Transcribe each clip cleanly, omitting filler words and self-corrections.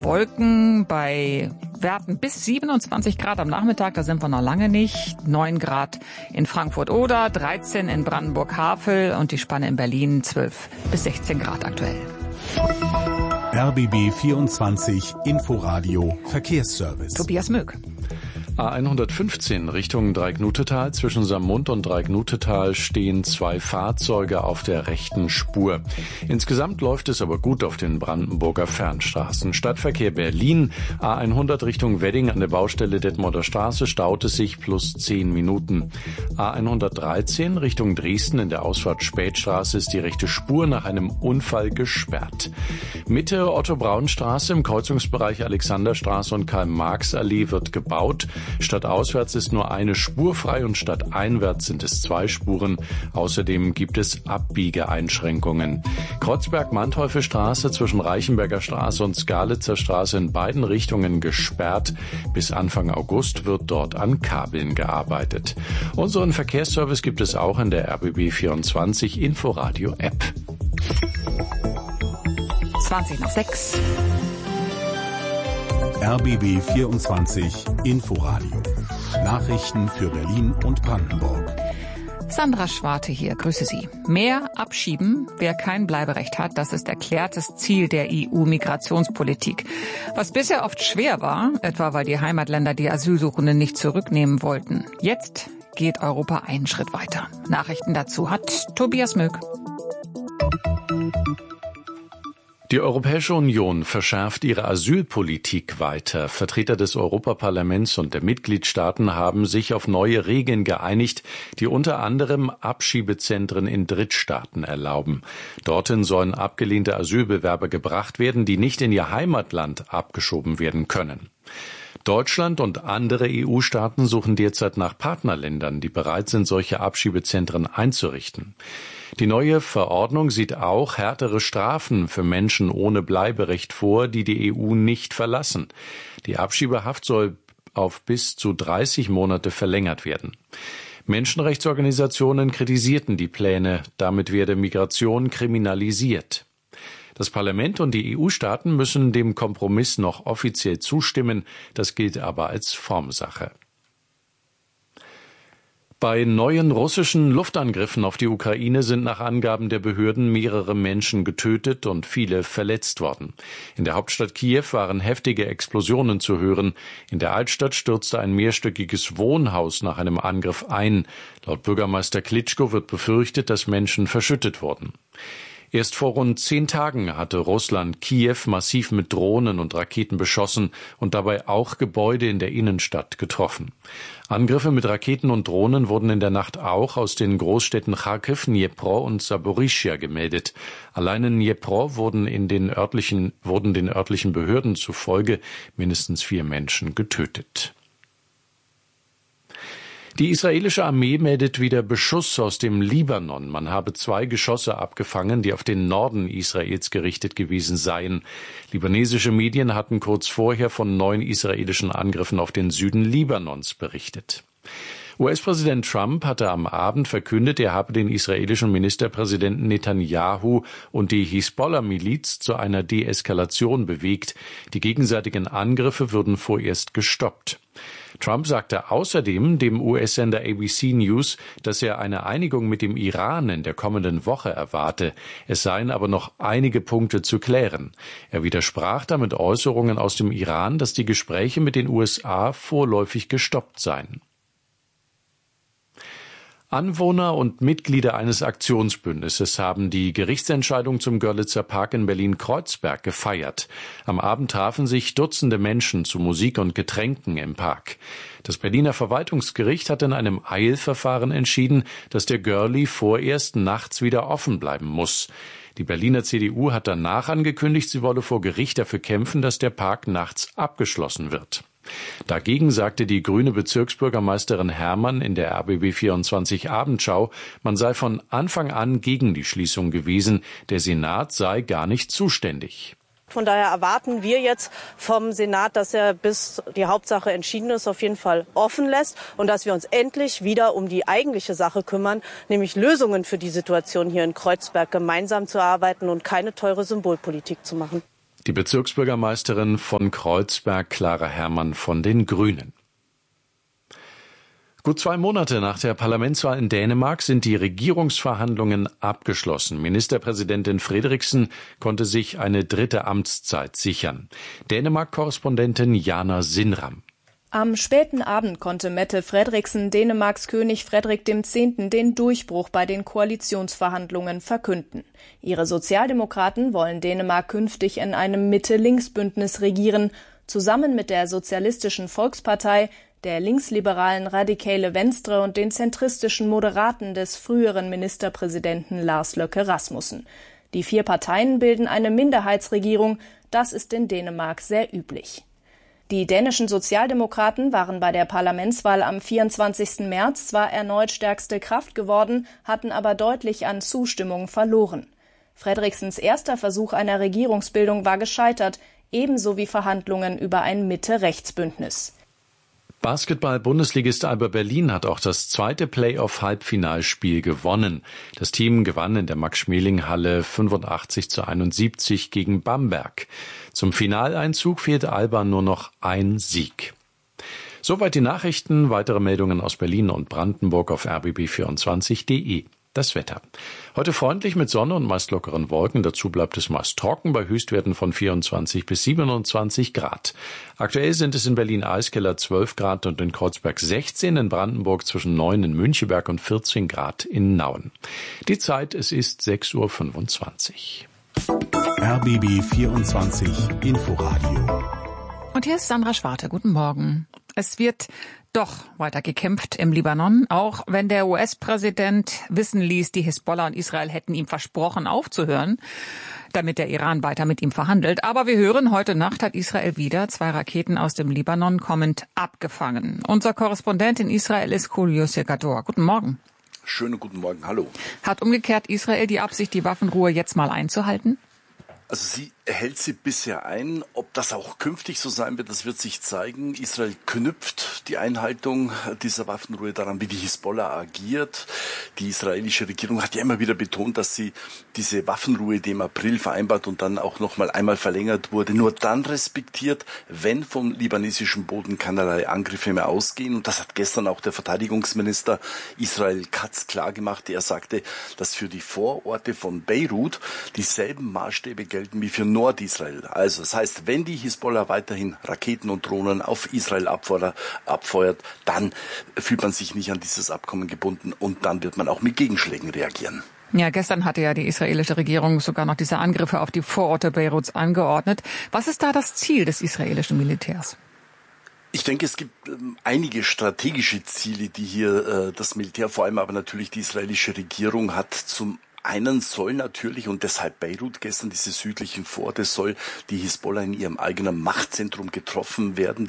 Wolken bei Werten bis 27 Grad am Nachmittag, da sind wir noch lange nicht. 9 Grad in Frankfurt-Oder, 13 in Brandenburg-Havel und die Spanne in Berlin 12 bis 16 Grad aktuell. RBB 24 Inforadio Verkehrsservice. Tobias Möck. A115 Richtung Dreiecknutetal. Zwischen Saarmund und Dreiecknutetal stehen 2 Fahrzeuge auf der rechten Spur. Insgesamt läuft es aber gut auf den Brandenburger Fernstraßen. Stadtverkehr Berlin, A100 Richtung Wedding an der Baustelle Detmolder Straße staut es sich plus 10 Minuten. A113 Richtung Dresden in der Ausfahrt Spätstraße ist die rechte Spur nach einem Unfall gesperrt. Mitte Otto-Braun-Straße im Kreuzungsbereich Alexanderstraße und Karl-Marx-Allee wird gebaut. Stadtauswärts ist nur eine Spur frei und stadteinwärts sind es 2 Spuren. Außerdem gibt es Abbiegeeinschränkungen. Kreuzberg-Manteuffel-Straße zwischen Reichenberger Straße und Skalitzer Straße in beiden Richtungen gesperrt. Bis Anfang August wird dort an Kabeln gearbeitet. Unseren Verkehrsservice gibt es auch in der RBB 24 Inforadio App. 20:06. RBB 24 Inforadio. Nachrichten für Berlin und Brandenburg. Sandra Schwarte hier, grüße Sie. Mehr abschieben, wer kein Bleiberecht hat, das ist erklärtes Ziel der EU-Migrationspolitik. Was bisher oft schwer war, etwa weil die Heimatländer die Asylsuchenden nicht zurücknehmen wollten. Jetzt geht Europa einen Schritt weiter. Nachrichten dazu hat Tobias Möck. Die Europäische Union verschärft ihre Asylpolitik weiter. Vertreter des Europaparlaments und der Mitgliedstaaten haben sich auf neue Regeln geeinigt, die unter anderem Abschiebezentren in Drittstaaten erlauben. Dorthin sollen abgelehnte Asylbewerber gebracht werden, die nicht in ihr Heimatland abgeschoben werden können. Deutschland und andere EU-Staaten suchen derzeit nach Partnerländern, die bereit sind, solche Abschiebezentren einzurichten. Die neue Verordnung sieht auch härtere Strafen für Menschen ohne Bleiberecht vor, die die EU nicht verlassen. Die Abschiebehaft soll auf bis zu 30 Monate verlängert werden. Menschenrechtsorganisationen kritisierten die Pläne, damit werde Migration kriminalisiert. Das Parlament und die EU-Staaten müssen dem Kompromiss noch offiziell zustimmen, das gilt aber als Formsache. Bei neuen russischen Luftangriffen auf die Ukraine sind nach Angaben der Behörden mehrere Menschen getötet und viele verletzt worden. In der Hauptstadt Kiew waren heftige Explosionen zu hören. In der Altstadt stürzte ein mehrstöckiges Wohnhaus nach einem Angriff ein. Laut Bürgermeister Klitschko wird befürchtet, dass Menschen verschüttet wurden. Erst vor rund 10 Tagen hatte Russland Kiew massiv mit Drohnen und Raketen beschossen und dabei auch Gebäude in der Innenstadt getroffen. Angriffe mit Raketen und Drohnen wurden in der Nacht auch aus den Großstädten Charkiw, Dnipro und Saporischschja gemeldet. Allein in Dnipro wurden den örtlichen Behörden zufolge mindestens 4 Menschen getötet. Die israelische Armee meldet wieder Beschuss aus dem Libanon. Man habe 2 Geschosse abgefangen, die auf den Norden Israels gerichtet gewesen seien. Libanesische Medien hatten kurz vorher von 9 israelischen Angriffen auf den Süden Libanons berichtet. US-Präsident Trump hatte am Abend verkündet, er habe den israelischen Ministerpräsidenten Netanyahu und die Hisbollah-Miliz zu einer Deeskalation bewegt. Die gegenseitigen Angriffe würden vorerst gestoppt. Trump sagte außerdem dem US-Sender ABC News, dass er eine Einigung mit dem Iran in der kommenden Woche erwarte. Es seien aber noch einige Punkte zu klären. Er widersprach damit Äußerungen aus dem Iran, dass die Gespräche mit den USA vorläufig gestoppt seien. Anwohner und Mitglieder eines Aktionsbündnisses haben die Gerichtsentscheidung zum Görlitzer Park in Berlin-Kreuzberg gefeiert. Am Abend trafen sich Dutzende Menschen zu Musik und Getränken im Park. Das Berliner Verwaltungsgericht hat in einem Eilverfahren entschieden, dass der Görli vorerst nachts wieder offen bleiben muss. Die Berliner CDU hat danach angekündigt, sie wolle vor Gericht dafür kämpfen, dass der Park nachts abgeschlossen wird. Dagegen sagte die grüne Bezirksbürgermeisterin Herrmann in der RBB 24 Abendschau, man sei von Anfang an gegen die Schließung gewesen, der Senat sei gar nicht zuständig. Von daher erwarten wir jetzt vom Senat, dass er, bis die Hauptsache entschieden ist, auf jeden Fall offen lässt und dass wir uns endlich wieder um die eigentliche Sache kümmern, nämlich Lösungen für die Situation hier in Kreuzberg gemeinsam zu erarbeiten und keine teure Symbolpolitik zu machen. Die Bezirksbürgermeisterin von Kreuzberg, Clara Herrmann von den Grünen. Gut 2 Monate nach der Parlamentswahl in Dänemark sind die Regierungsverhandlungen abgeschlossen. Ministerpräsidentin Frederiksen konnte sich eine 3. Amtszeit sichern. Dänemark-Korrespondentin Jana Sinram. Am späten Abend konnte Mette Frederiksen Dänemarks König Frederik X. den Durchbruch bei den Koalitionsverhandlungen verkünden. Ihre Sozialdemokraten wollen Dänemark künftig in einem Mitte-Links-Bündnis regieren, zusammen mit der Sozialistischen Volkspartei, der linksliberalen Radikale Venstre und den zentristischen Moderaten des früheren Ministerpräsidenten Lars Løkke Rasmussen. Die 4 Parteien bilden eine Minderheitsregierung, das ist in Dänemark sehr üblich. Die dänischen Sozialdemokraten waren bei der Parlamentswahl am 24. März zwar erneut stärkste Kraft geworden, hatten aber deutlich an Zustimmung verloren. Frederiksens erster Versuch einer Regierungsbildung war gescheitert, ebenso wie Verhandlungen über ein Mitte-Rechts-Bündnis. Basketball-Bundesligist Alba Berlin hat auch das 2. Playoff-Halbfinalspiel gewonnen. Das Team gewann in der Max-Schmeling-Halle 85:71 gegen Bamberg. Zum Finaleinzug fehlte Alba nur noch ein Sieg. Soweit die Nachrichten. Weitere Meldungen aus Berlin und Brandenburg auf rbb24.de. Das Wetter. Heute freundlich mit Sonne und meist lockeren Wolken. Dazu bleibt es meist trocken bei Höchstwerten von 24 bis 27 Grad. Aktuell sind es in Berlin-Eiskeller 12 Grad und in Kreuzberg 16, in Brandenburg zwischen 9 in Müncheberg und 14 Grad in Nauen. Die Zeit, es ist 6:25 Uhr. RBB 24 Inforadio. Und hier ist Sandra Schwarte. Guten Morgen. Es wird doch weiter gekämpft im Libanon, auch wenn der US-Präsident wissen ließ, die Hisbollah und Israel hätten ihm versprochen, aufzuhören, damit der Iran weiter mit ihm verhandelt. Aber wir hören, heute Nacht hat Israel wieder 2 Raketen aus dem Libanon kommend abgefangen. Unser Korrespondent in Israel ist Julio Segador. Guten Morgen. Schönen guten Morgen, hallo. Hat umgekehrt Israel die Absicht, die Waffenruhe jetzt mal einzuhalten? Also sie hält sie bisher ein. Ob das auch künftig so sein wird, das wird sich zeigen. Israel knüpft die Einhaltung dieser Waffenruhe daran, wie die Hisbollah agiert. Die israelische Regierung hat ja immer wieder betont, dass sie diese Waffenruhe, die im April vereinbart und dann auch noch mal einmal verlängert wurde, nur dann respektiert, wenn vom libanesischen Boden keinerlei Angriffe mehr ausgehen. Und das hat gestern auch der Verteidigungsminister Israel Katz klargemacht. Er sagte, dass für die Vororte von Beirut dieselben Maßstäbe gelten wie für Nordisrael. Also das heißt, wenn die Hisbollah weiterhin Raketen und Drohnen auf Israel abfeuert, dann fühlt man sich nicht an dieses Abkommen gebunden und dann wird man auch mit Gegenschlägen reagieren. Ja, gestern hatte ja die israelische Regierung sogar noch diese Angriffe auf die Vororte Beiruts angeordnet. Was ist da das Ziel des israelischen Militärs? Ich denke, es gibt einige strategische Ziele, die hier das Militär, vor allem aber natürlich die israelische Regierung hat. Zum einen soll natürlich, und deshalb Beirut gestern, diese südlichen Vororte, soll die Hisbollah in ihrem eigenen Machtzentrum getroffen werden.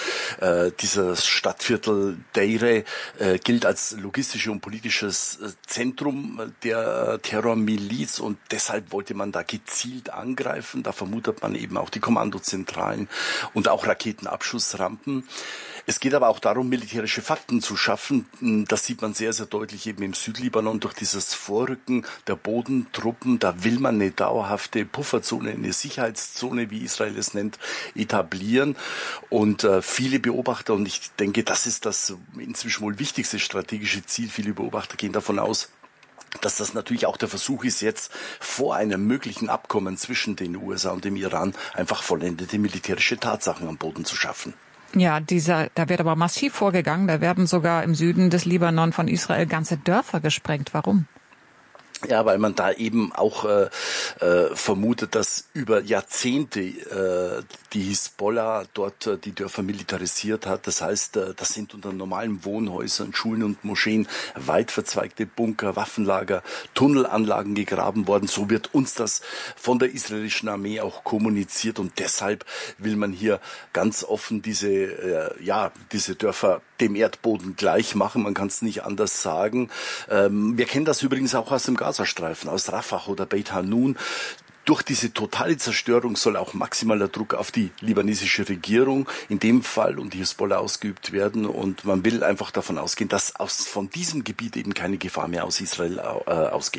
Dieses Stadtviertel Deire gilt als logistisches und politisches Zentrum der Terrormiliz und deshalb wollte man da gezielt angreifen. Da vermutet man eben auch die Kommandozentralen und auch Raketenabschussrampen. Es geht aber auch darum, militärische Fakten zu schaffen. Das sieht man sehr, sehr deutlich eben im Südlibanon durch dieses Vorrücken der Bodentruppen. Da will man eine dauerhafte Pufferzone, eine Sicherheitszone, wie Israel es nennt, etablieren. Und viele Beobachter, und ich denke, das ist das inzwischen wohl wichtigste strategische Ziel, viele Beobachter gehen davon aus, dass das natürlich auch der Versuch ist, jetzt vor einem möglichen Abkommen zwischen den USA und dem Iran einfach vollendete militärische Tatsachen am Boden zu schaffen. Ja, da wird aber massiv vorgegangen. Da werden sogar im Süden des Libanon von Israel ganze Dörfer gesprengt. Warum? Ja, weil man da eben auch vermutet, dass über Jahrzehnte die Hisbollah dort die Dörfer militarisiert hat. Das heißt, das sind unter normalen Wohnhäusern, Schulen und Moscheen weit verzweigte Bunker, Waffenlager, Tunnelanlagen gegraben worden. So wird uns das von der israelischen Armee auch kommuniziert und deshalb will man hier ganz offen diese Dörfer dem Erdboden gleich machen. Man kann es nicht anders sagen. Wir kennen das übrigens auch aus dem Gazastreifen, aus Rafah oder Beit Hanun. Durch diese totale Zerstörung soll auch maximaler Druck auf die libanesische Regierung in dem Fall und die Hisbollah ausgeübt werden. Und man will einfach davon ausgehen, dass von diesem Gebiet eben keine Gefahr mehr aus Israel ausgeht.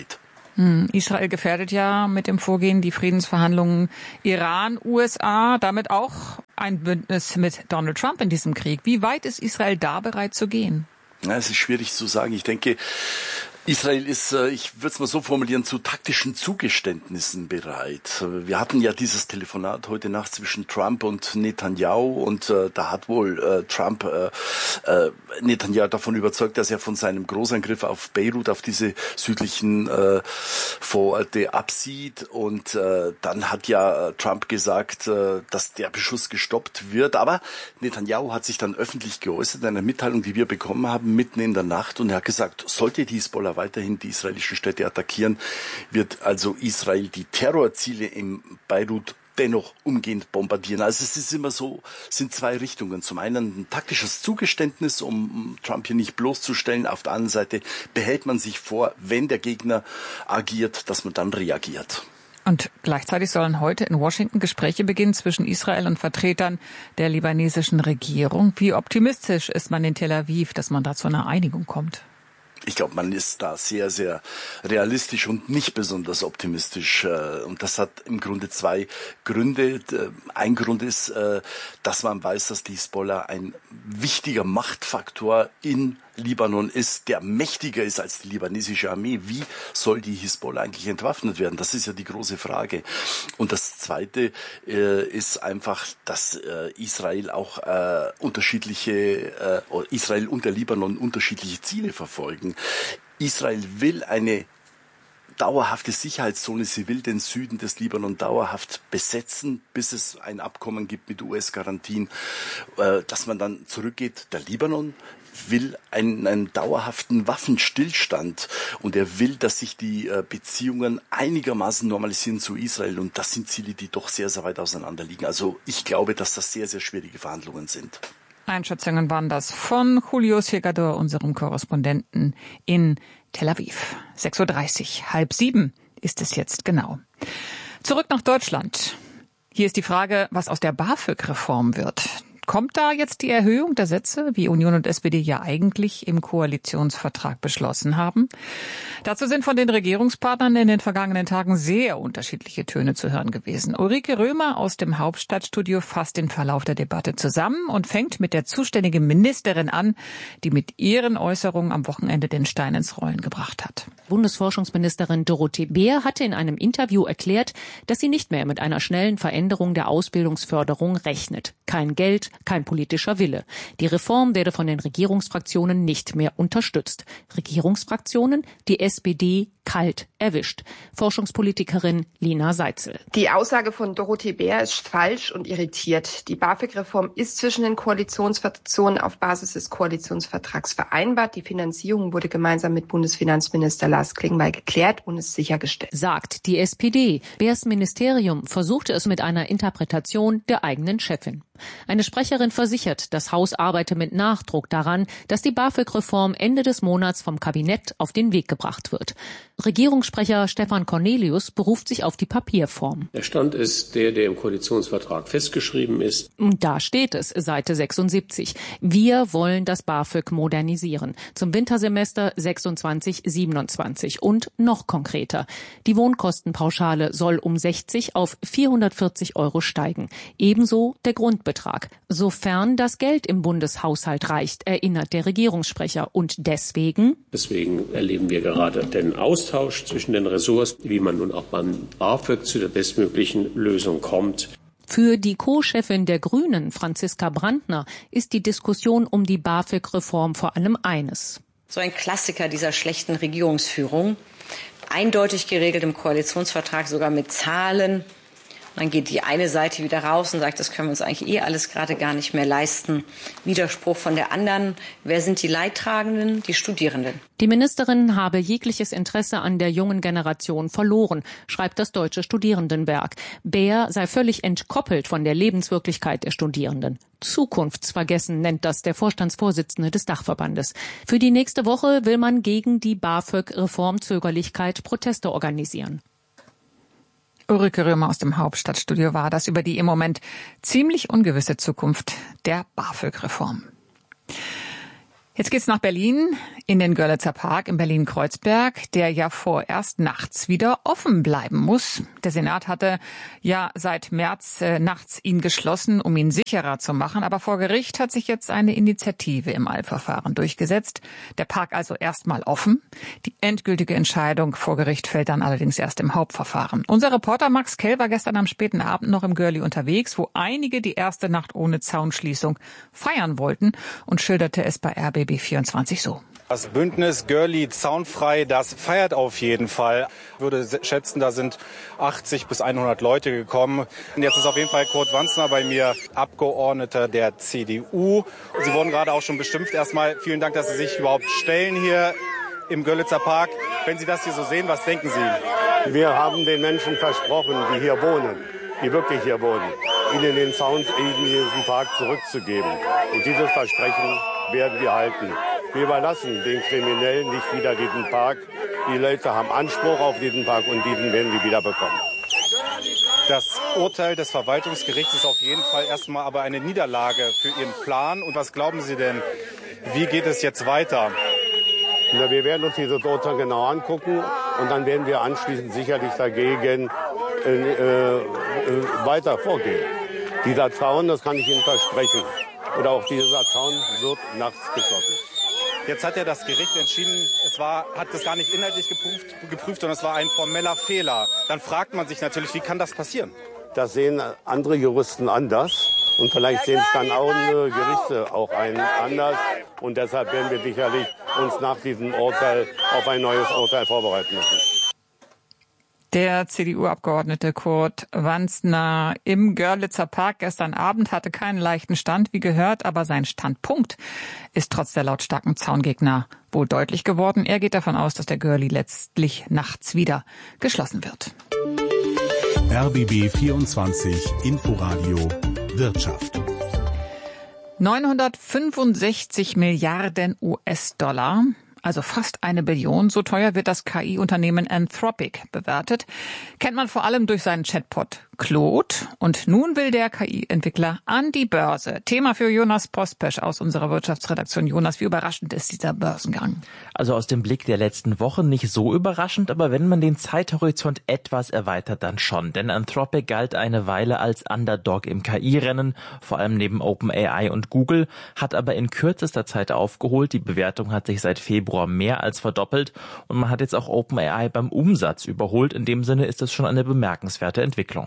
Israel gefährdet ja mit dem Vorgehen die Friedensverhandlungen Iran, USA, damit auch ein Bündnis mit Donald Trump in diesem Krieg. Wie weit ist Israel da bereit zu gehen? Ja, es ist schwierig zu sagen. Ich denke, Israel ist, ich würde es mal so formulieren, zu taktischen Zugeständnissen bereit. Wir hatten ja dieses Telefonat heute Nacht zwischen Trump und Netanyahu und da hat wohl Trump Netanyahu davon überzeugt, dass er von seinem Großangriff auf Beirut, auf diese südlichen Vororte absieht und dann hat ja Trump gesagt, dass der Beschuss gestoppt wird, aber Netanyahu hat sich dann öffentlich geäußert in einer Mitteilung, die wir bekommen haben, mitten in der Nacht und er hat gesagt, sollte die Hisbollah weiterhin die israelischen Städte attackieren, wird also Israel die Terrorziele im Beirut dennoch umgehend bombardieren. Also es ist immer so, sind zwei Richtungen. Zum einen ein taktisches Zugeständnis, um Trump hier nicht bloßzustellen. Auf der anderen Seite behält man sich vor, wenn der Gegner agiert, dass man dann reagiert. Und gleichzeitig sollen heute in Washington Gespräche beginnen zwischen Israel und Vertretern der libanesischen Regierung. Wie optimistisch ist man in Tel Aviv, dass man da zu einer Einigung kommt? Ich glaube, man ist da sehr, sehr realistisch und nicht besonders optimistisch. Und das hat im Grunde zwei Gründe. Ein Grund ist, dass man weiß, dass die Hisbollah ein wichtiger Machtfaktor in Libanon ist, der mächtiger ist als die libanesische Armee. Wie soll die Hisbollah eigentlich entwaffnet werden? Das ist ja die große Frage. Und das Zweite ist einfach, dass Israel auch Israel und der Libanon unterschiedliche Ziele verfolgen. Israel will eine dauerhafte Sicherheitszone. Sie will den Süden des Libanon dauerhaft besetzen, bis es ein Abkommen gibt mit US-Garantien, dass man dann zurückgeht. Der Libanon will einen dauerhaften Waffenstillstand und er will, dass sich die Beziehungen einigermaßen normalisieren zu Israel und das sind Ziele, die doch sehr, sehr weit auseinander liegen. Also ich glaube, dass das sehr, sehr schwierige Verhandlungen sind. Einschätzungen waren das von Julio Segador, unserem Korrespondenten in Tel Aviv. 6:30 Uhr, 6:30 ist es jetzt genau. Zurück nach Deutschland. Hier ist die Frage, was aus der BAföG-Reform wird. Kommt da jetzt die Erhöhung der Sätze, wie Union und SPD ja eigentlich im Koalitionsvertrag beschlossen haben? Dazu sind von den Regierungspartnern in den vergangenen Tagen sehr unterschiedliche Töne zu hören gewesen. Ulrike Römer aus dem Hauptstadtstudio fasst den Verlauf der Debatte zusammen und fängt mit der zuständigen Ministerin an, die mit ihren Äußerungen am Wochenende den Stein ins Rollen gebracht hat. Bundesforschungsministerin Dorothee Bär hatte in einem Interview erklärt, dass sie nicht mehr mit einer schnellen Veränderung der Ausbildungsförderung rechnet. Kein Geld, kein politischer Wille. Die Reform werde von den Regierungsfraktionen nicht mehr unterstützt. Regierungsfraktionen, die SPD kalt erwischt. Forschungspolitikerin Lina Seitzel. Die Aussage von Dorothee Bär ist falsch und irritiert. Die BAföG-Reform ist zwischen den Koalitionsfraktionen auf Basis des Koalitionsvertrags vereinbart. Die Finanzierung wurde gemeinsam mit Bundesfinanzminister Lars Klingbeil geklärt und ist sichergestellt. Sagt die SPD. Bärs Ministerium versuchte es mit einer Interpretation der eigenen Chefin. Eine Sprecherin versichert, das Haus arbeite mit Nachdruck daran, dass die BAföG-Reform Ende des Monats vom Kabinett auf den Weg gebracht wird. Regierungssprecher Stefan Cornelius beruft sich auf die Papierform. Der Stand ist der im Koalitionsvertrag festgeschrieben ist. Da steht es, Seite 76. Wir wollen das BAföG modernisieren. Zum Wintersemester 26/27 und noch konkreter. Die Wohnkostenpauschale soll um 60 auf 440 € steigen. Ebenso der Grundbetrag. Sofern das Geld im Bundeshaushalt reicht, erinnert der Regierungssprecher. Und deswegen erleben wir gerade den Austausch zwischen den Ressorts, wie man nun auch beim BAföG zu der bestmöglichen Lösung kommt. Für die Co-Chefin der Grünen, Franziska Brandner, ist die Diskussion um die BAföG-Reform vor allem eines. So ein Klassiker dieser schlechten Regierungsführung. Eindeutig geregelt im Koalitionsvertrag, sogar mit Zahlen. Dann geht die eine Seite wieder raus und sagt, das können wir uns eigentlich alles gerade gar nicht mehr leisten. Widerspruch von der anderen. Wer sind die Leidtragenden? Die Studierenden. Die Ministerin habe jegliches Interesse an der jungen Generation verloren, schreibt das Deutsche Studierendenwerk. Bär sei völlig entkoppelt von der Lebenswirklichkeit der Studierenden. Zukunftsvergessen nennt das der Vorstandsvorsitzende des Dachverbandes. Für die nächste Woche will man gegen die BAföG-Reformzögerlichkeit Proteste organisieren. Ulrike Römer aus dem Hauptstadtstudio war das über die im Moment ziemlich ungewisse Zukunft der BAföG-Reform. Jetzt geht's nach Berlin, in den Görlitzer Park in Berlin-Kreuzberg, der ja vorerst nachts wieder offen bleiben muss. Der Senat hatte ja seit März nachts ihn geschlossen, um ihn sicherer zu machen. Aber vor Gericht hat sich jetzt eine Initiative im Eilverfahren durchgesetzt. Der Park also erstmal offen. Die endgültige Entscheidung vor Gericht fällt dann allerdings erst im Hauptverfahren. Unser Reporter Max Kell war gestern am späten Abend noch im Görli unterwegs, wo einige die erste Nacht ohne Zaunschließung feiern wollten und schilderte es bei RBB 24 so. Das Bündnis Görli zaunfrei, das feiert auf jeden Fall. Ich würde schätzen, da sind 80 bis 100 Leute gekommen. Und jetzt ist auf jeden Fall Kurt Wanzner bei mir, Abgeordneter der CDU. Sie wurden gerade auch schon bestimmt. Erstmal vielen Dank, dass Sie sich überhaupt stellen hier im Görlitzer Park. Wenn Sie das hier so sehen, was denken Sie? Wir haben den Menschen versprochen, die hier wohnen, die wirklich hier wohnen, ihnen den Zaun, ihnen diesen Park zurückzugeben. Und dieses Versprechen werden wir halten. Wir überlassen den Kriminellen nicht wieder diesen Park. Die Leute haben Anspruch auf diesen Park und diesen werden wir wieder bekommen. Das Urteil des Verwaltungsgerichts ist auf jeden Fall erstmal aber eine Niederlage für Ihren Plan. Und was glauben Sie denn, wie geht es jetzt weiter? Na, wir werden uns dieses Urteil genau angucken und dann werden wir anschließend sicherlich dagegen weiter vorgehen. Dieser Zaun, das kann ich Ihnen versprechen. Oder auch dieser Zaun wird nachts geschlossen. Jetzt hat ja das Gericht entschieden, hat das gar nicht inhaltlich geprüft, sondern es war ein formeller Fehler. Dann fragt man sich natürlich, wie kann das passieren? Das sehen andere Juristen anders. Und vielleicht sehen es dann auch Gerichte auch anders. Und deshalb werden wir sicherlich uns nach diesem Urteil auf ein neues Urteil vorbereiten müssen. Der CDU-Abgeordnete Kurt Wanzner im Görlitzer Park gestern Abend hatte keinen leichten Stand, wie gehört, aber sein Standpunkt ist trotz der lautstarken Zaungegner wohl deutlich geworden. Er geht davon aus, dass der Görli letztlich nachts wieder geschlossen wird. RBB 24 Inforadio Wirtschaft. 965 Milliarden US-Dollar. Also fast 1 Billion. So teuer wird das KI-Unternehmen Anthropic bewertet. Kennt man vor allem durch seinen Chatbot Claude. Und nun will der KI-Entwickler an die Börse. Thema für Jonas Postpesch aus unserer Wirtschaftsredaktion. Jonas, wie überraschend ist dieser Börsengang? Also aus dem Blick der letzten Wochen nicht so überraschend, aber wenn man den Zeithorizont etwas erweitert, dann schon. Denn Anthropic galt eine Weile als Underdog im KI-Rennen, vor allem neben OpenAI und Google, hat aber in kürzester Zeit aufgeholt. Die Bewertung hat sich seit Februar mehr als verdoppelt und man hat jetzt auch OpenAI beim Umsatz überholt. In dem Sinne ist es schon eine bemerkenswerte Entwicklung.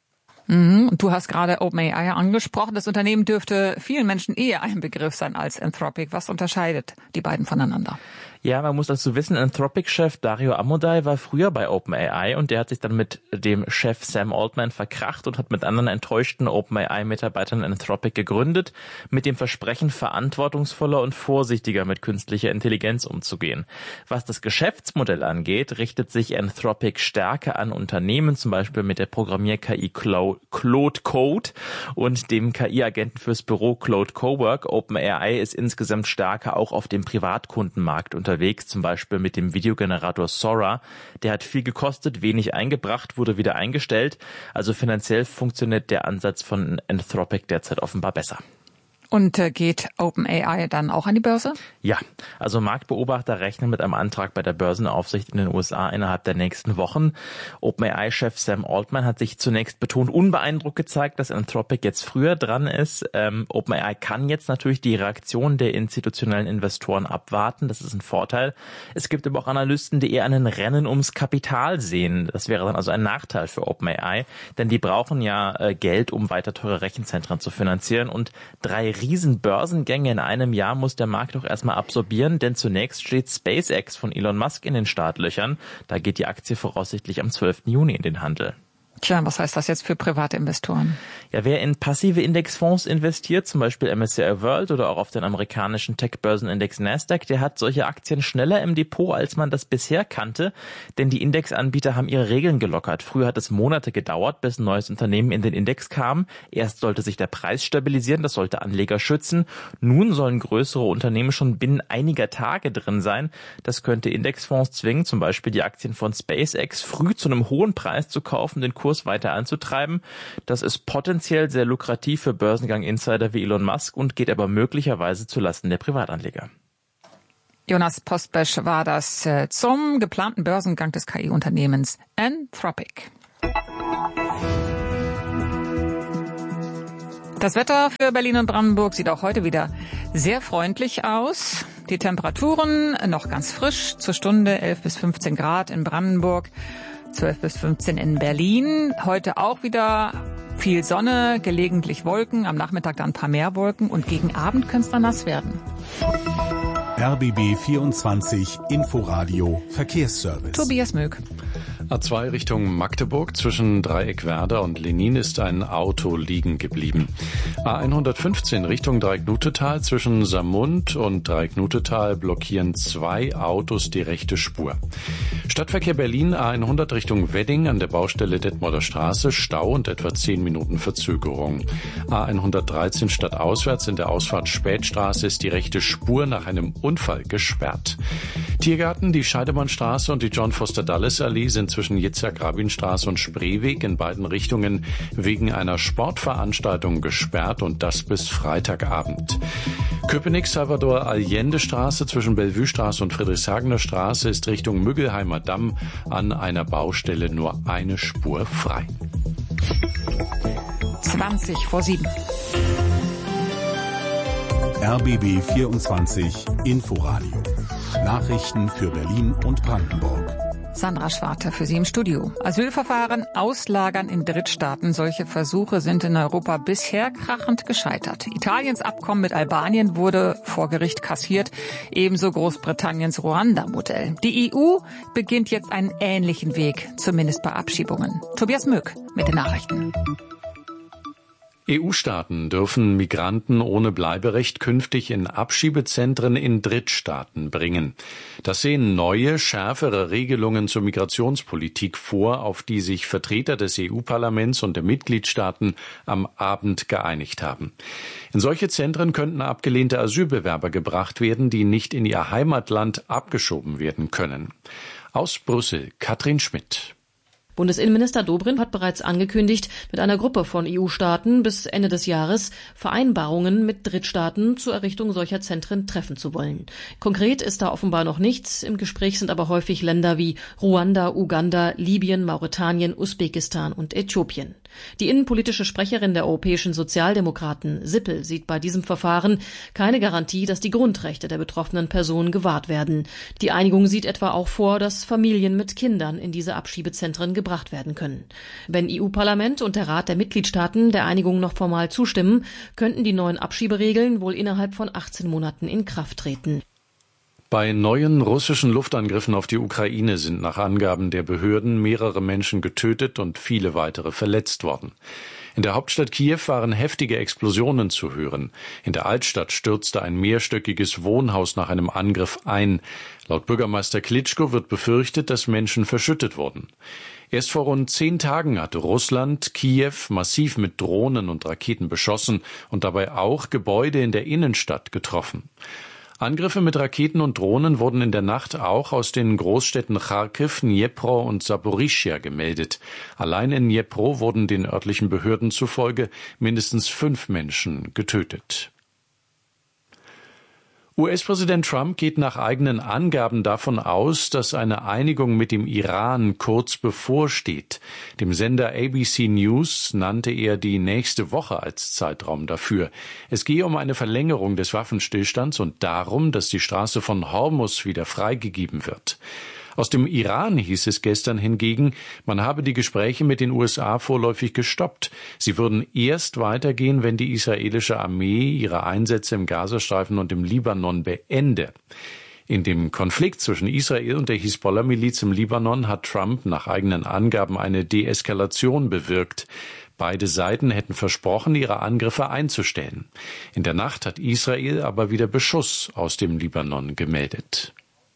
Und du hast gerade OpenAI angesprochen. Das Unternehmen dürfte vielen Menschen eher ein Begriff sein als Anthropic. Was unterscheidet die beiden voneinander? Ja, man muss dazu wissen, Anthropic-Chef Dario Amodei war früher bei OpenAI und der hat sich dann mit dem Chef Sam Altman verkracht und hat mit anderen enttäuschten OpenAI-Mitarbeitern Anthropic gegründet, mit dem Versprechen, verantwortungsvoller und vorsichtiger mit künstlicher Intelligenz umzugehen. Was das Geschäftsmodell angeht, richtet sich Anthropic stärker an Unternehmen, zum Beispiel mit der Programmier-KI Claude Code und dem KI-Agenten fürs Büro Claude Cowork. OpenAI ist insgesamt stärker auch auf dem Privatkundenmarkt unterwegs, zum Beispiel mit dem Videogenerator Sora. Der hat viel gekostet, wenig eingebracht, wurde wieder eingestellt. Also finanziell funktioniert der Ansatz von Anthropic derzeit offenbar besser. Und geht OpenAI dann auch an die Börse? Ja, also Marktbeobachter rechnen mit einem Antrag bei der Börsenaufsicht in den USA innerhalb der nächsten Wochen. OpenAI-Chef Sam Altman hat sich zunächst betont unbeeindruckt gezeigt, dass Anthropic jetzt früher dran ist. OpenAI kann jetzt natürlich die Reaktion der institutionellen Investoren abwarten. Das ist ein Vorteil. Es gibt aber auch Analysten, die eher einen Rennen ums Kapital sehen. Das wäre dann also ein Nachteil für OpenAI, denn die brauchen ja Geld, um weiter teure Rechenzentren zu finanzieren. Und 3 Riesenbörsengänge in einem Jahr muss der Markt doch erstmal absorbieren, denn zunächst steht SpaceX von Elon Musk in den Startlöchern. Da geht die Aktie voraussichtlich am 12. Juni in den Handel. Tja, was heißt das jetzt für private Investoren? Ja, wer in passive Indexfonds investiert, zum Beispiel MSCI World oder auch auf den amerikanischen Tech-Börsenindex Nasdaq, der hat solche Aktien schneller im Depot, als man das bisher kannte, denn die Indexanbieter haben ihre Regeln gelockert. Früher hat es Monate gedauert, bis ein neues Unternehmen in den Index kam. Erst sollte sich der Preis stabilisieren, das sollte Anleger schützen. Nun sollen größere Unternehmen schon binnen einiger Tage drin sein. Das könnte Indexfonds zwingen, zum Beispiel die Aktien von SpaceX früh zu einem hohen Preis zu kaufen, den Kurs weiter anzutreiben. Das ist potenziell sehr lukrativ für Börsengang-Insider wie Elon Musk und geht aber möglicherweise zulasten der Privatanleger. Jonas Postbesch war das zum geplanten Börsengang des KI-Unternehmens Anthropic. Das Wetter für Berlin und Brandenburg sieht auch heute wieder sehr freundlich aus. Die Temperaturen noch ganz frisch, zur Stunde 11 bis 15 Grad in Brandenburg, 12 bis 15 in Berlin. Heute auch wieder viel Sonne, gelegentlich Wolken, am Nachmittag dann ein paar mehr Wolken und gegen Abend könnte es dann nass werden. RBB 24 Inforadio Verkehrsservice. Tobias Möck. A2 Richtung Magdeburg zwischen Dreieckwerder und Lenin ist ein Auto liegen geblieben. A115 Richtung Dreiecknutetal zwischen Saarmund und Dreiecknutetal blockieren 2 Autos die rechte Spur. Stadtverkehr Berlin A100 Richtung Wedding an der Baustelle Detmolder Straße, Stau und etwa 10 Minuten Verzögerung. A113 stadtauswärts in der Ausfahrt Spätstraße ist die rechte Spur nach einem Unfall gesperrt. Tiergarten, die Scheidemannstraße und die John Foster Dulles Allee sind zwischen Yitzhak-Rabin-Straße und Spreeweg in beiden Richtungen wegen einer Sportveranstaltung gesperrt und das bis Freitagabend. Köpenick-Salvador-Allende-Straße zwischen Bellevue-Straße und Friedrichshagener Straße ist Richtung Müggelheimer Damm an einer Baustelle nur eine Spur frei. 20 vor 7. RBB 24 Inforadio. Nachrichten für Berlin und Brandenburg. Sandra Schwarte für Sie im Studio. Asylverfahren auslagern in Drittstaaten. Solche Versuche sind in Europa bisher krachend gescheitert. Italiens Abkommen mit Albanien wurde vor Gericht kassiert, ebenso Großbritanniens Ruanda-Modell. Die EU beginnt jetzt einen ähnlichen Weg, zumindest bei Abschiebungen. Tobias Möck mit den Nachrichten. EU-Staaten dürfen Migranten ohne Bleiberecht künftig in Abschiebezentren in Drittstaaten bringen. Das sehen neue, schärfere Regelungen zur Migrationspolitik vor, auf die sich Vertreter des EU-Parlaments und der Mitgliedstaaten am Abend geeinigt haben. In solche Zentren könnten abgelehnte Asylbewerber gebracht werden, die nicht in ihr Heimatland abgeschoben werden können. Aus Brüssel, Katrin Schmidt. Bundesinnenminister Dobrindt hat bereits angekündigt, mit einer Gruppe von EU-Staaten bis Ende des Jahres Vereinbarungen mit Drittstaaten zur Errichtung solcher Zentren treffen zu wollen. Konkret ist da offenbar noch nichts. Im Gespräch sind aber häufig Länder wie Ruanda, Uganda, Libyen, Mauretanien, Usbekistan und Äthiopien. Die innenpolitische Sprecherin der europäischen Sozialdemokraten, Sippel, sieht bei diesem Verfahren keine Garantie, dass die Grundrechte der betroffenen Personen gewahrt werden. Die Einigung sieht etwa auch vor, dass Familien mit Kindern in diese Abschiebezentren gebracht werden können. Wenn EU-Parlament und der Rat der Mitgliedstaaten der Einigung noch formal zustimmen, könnten die neuen Abschieberegeln wohl innerhalb von 18 Monaten in Kraft treten. Bei neuen russischen Luftangriffen auf die Ukraine sind nach Angaben der Behörden mehrere Menschen getötet und viele weitere verletzt worden. In der Hauptstadt Kiew waren heftige Explosionen zu hören. In der Altstadt stürzte ein mehrstöckiges Wohnhaus nach einem Angriff ein. Laut Bürgermeister Klitschko wird befürchtet, dass Menschen verschüttet wurden. Erst vor rund 10 Tagen hatte Russland Kiew massiv mit Drohnen und Raketen beschossen und dabei auch Gebäude in der Innenstadt getroffen. Angriffe mit Raketen und Drohnen wurden in der Nacht auch aus den Großstädten Charkiw, Dnipro und Saporischschja gemeldet. Allein in Dnipro wurden den örtlichen Behörden zufolge mindestens 5 Menschen getötet. US-Präsident Trump geht nach eigenen Angaben davon aus, dass eine Einigung mit dem Iran kurz bevorsteht. Dem Sender ABC News nannte er die nächste Woche als Zeitraum dafür. Es gehe um eine Verlängerung des Waffenstillstands und darum, dass die Straße von Hormuz wieder freigegeben wird. Aus dem Iran hieß es gestern hingegen, man habe die Gespräche mit den USA vorläufig gestoppt. Sie würden erst weitergehen, wenn die israelische Armee ihre Einsätze im Gazastreifen und im Libanon beende. In dem Konflikt zwischen Israel und der Hisbollah-Miliz im Libanon hat Trump nach eigenen Angaben eine Deeskalation bewirkt. Beide Seiten hätten versprochen, ihre Angriffe einzustellen. In der Nacht hat Israel aber wieder Beschuss aus dem Libanon gemeldet.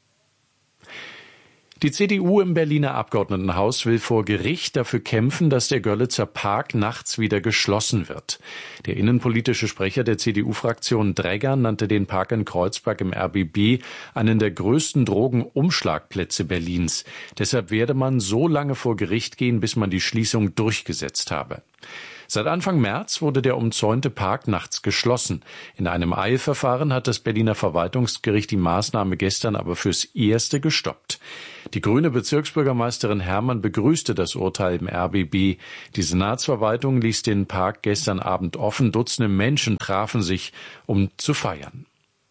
Die CDU im Berliner Abgeordnetenhaus will vor Gericht dafür kämpfen, dass der Görlitzer Park nachts wieder geschlossen wird. Der innenpolitische Sprecher der CDU-Fraktion Dregger nannte den Park in Kreuzberg im RBB einen der größten Drogenumschlagplätze Berlins. Deshalb werde man so lange vor Gericht gehen, bis man die Schließung durchgesetzt habe. Seit Anfang März wurde der umzäunte Park nachts geschlossen. In einem Eilverfahren hat das Berliner Verwaltungsgericht die Maßnahme gestern aber fürs Erste gestoppt. Die grüne Bezirksbürgermeisterin Herrmann begrüßte das Urteil im RBB. Die Senatsverwaltung ließ den Park gestern Abend offen. Dutzende Menschen trafen sich, um zu feiern.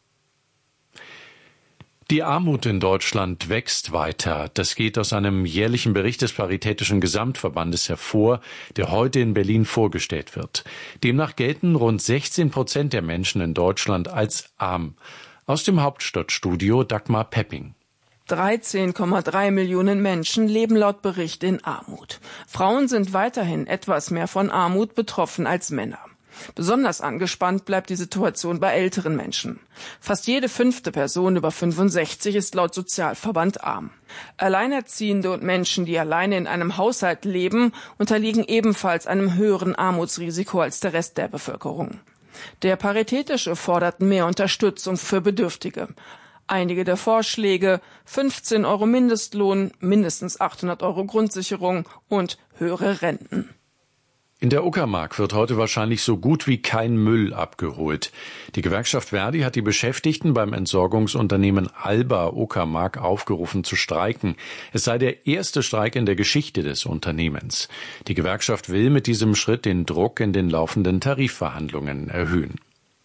Die Armut in Deutschland wächst weiter. Das geht aus einem jährlichen Bericht des Paritätischen Gesamtverbandes hervor, der heute in Berlin vorgestellt wird. Demnach gelten rund 16% der Menschen in Deutschland als arm. Aus dem Hauptstadtstudio Dagmar Pepping. 13,3 Millionen Menschen leben laut Bericht in Armut. Frauen sind weiterhin etwas mehr von Armut betroffen als Männer. Besonders angespannt bleibt die Situation bei älteren Menschen. Fast jede 5. Person über 65 ist laut Sozialverband arm. Alleinerziehende und Menschen, die alleine in einem Haushalt leben, unterliegen ebenfalls einem höheren Armutsrisiko als der Rest der Bevölkerung. Der Paritätische fordert mehr Unterstützung für Bedürftige. Einige der Vorschläge: 15 € Mindestlohn, mindestens 800 € Grundsicherung und höhere Renten. In der Uckermark wird heute wahrscheinlich so gut wie kein Müll abgeholt. Die Gewerkschaft Verdi hat die Beschäftigten beim Entsorgungsunternehmen Alba Uckermark aufgerufen zu streiken. Es sei der erste Streik in der Geschichte des Unternehmens. Die Gewerkschaft will mit diesem Schritt den Druck in den laufenden Tarifverhandlungen erhöhen.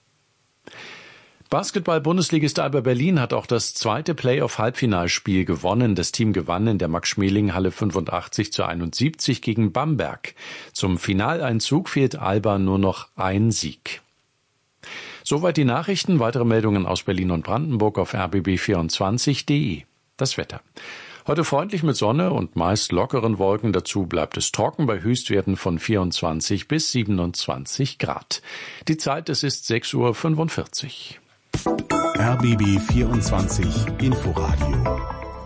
Basketball-Bundesligist Alba Berlin hat auch das zweite Playoff-Halbfinalspiel gewonnen. Das Team gewann in der Max-Schmeling-Halle 85:71 gegen Bamberg. Zum Finaleinzug fehlt Alba nur noch ein Sieg. Soweit die Nachrichten. Weitere Meldungen aus Berlin und Brandenburg auf rbb24.de. Das Wetter. Heute freundlich mit Sonne und meist lockeren Wolken. Dazu bleibt es trocken bei Höchstwerten von 24 bis 27 Grad. Die Zeit, es ist 6:45 Uhr. RBB 24 Inforadio.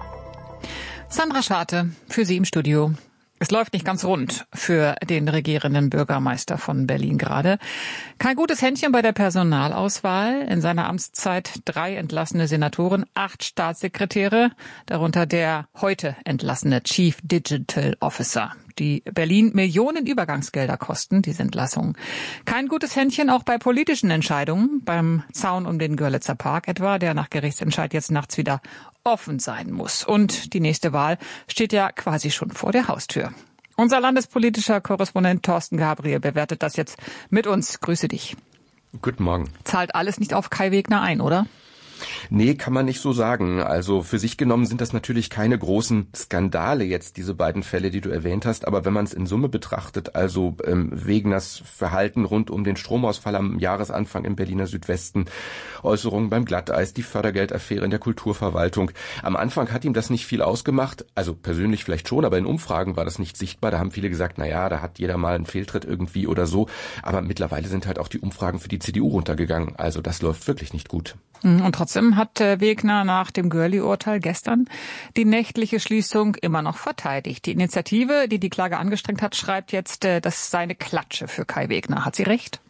Sandra Schwarte für Sie im Studio. Es läuft nicht ganz rund für den regierenden Bürgermeister von Berlin gerade. Kein gutes Händchen bei der Personalauswahl. In seiner Amtszeit 3 entlassene Senatoren, 8 Staatssekretäre, darunter der heute entlassene Chief Digital Officer. Die Berlin Millionen Übergangsgelder kosten, diese Entlassung. Kein gutes Händchen auch bei politischen Entscheidungen, beim Zaun um den Görlitzer Park etwa, der nach Gerichtsentscheid jetzt nachts wieder offen sein muss. Und die nächste Wahl steht ja quasi schon vor der Haustür. Unser landespolitischer Korrespondent Thorsten Gabriel bewertet das jetzt mit uns. Grüße dich. Guten Morgen. Zahlt alles nicht auf Kai Wegner ein, oder? Nee, kann man nicht so sagen. Also für sich genommen sind das natürlich keine großen Skandale jetzt, diese beiden Fälle, die du erwähnt hast. Aber wenn man es in Summe betrachtet, also Wegners Verhalten rund um den Stromausfall am Jahresanfang im Berliner Südwesten, Äußerungen beim Glatteis, die Fördergeldaffäre in der Kulturverwaltung. Am Anfang hat ihm das nicht viel ausgemacht, also persönlich vielleicht schon, aber in Umfragen war das nicht sichtbar. Da haben viele gesagt, naja, da hat jeder mal einen Fehltritt irgendwie oder so. Aber mittlerweile sind halt auch die Umfragen für die CDU runtergegangen. Also das läuft wirklich nicht gut. Und trotzdem hat Wegner nach dem Görli-Urteil gestern die nächtliche Schließung immer noch verteidigt. Die Initiative, die die Klage angestrengt hat, schreibt jetzt, das sei eine Klatsche für Kai Wegner. Hat sie recht?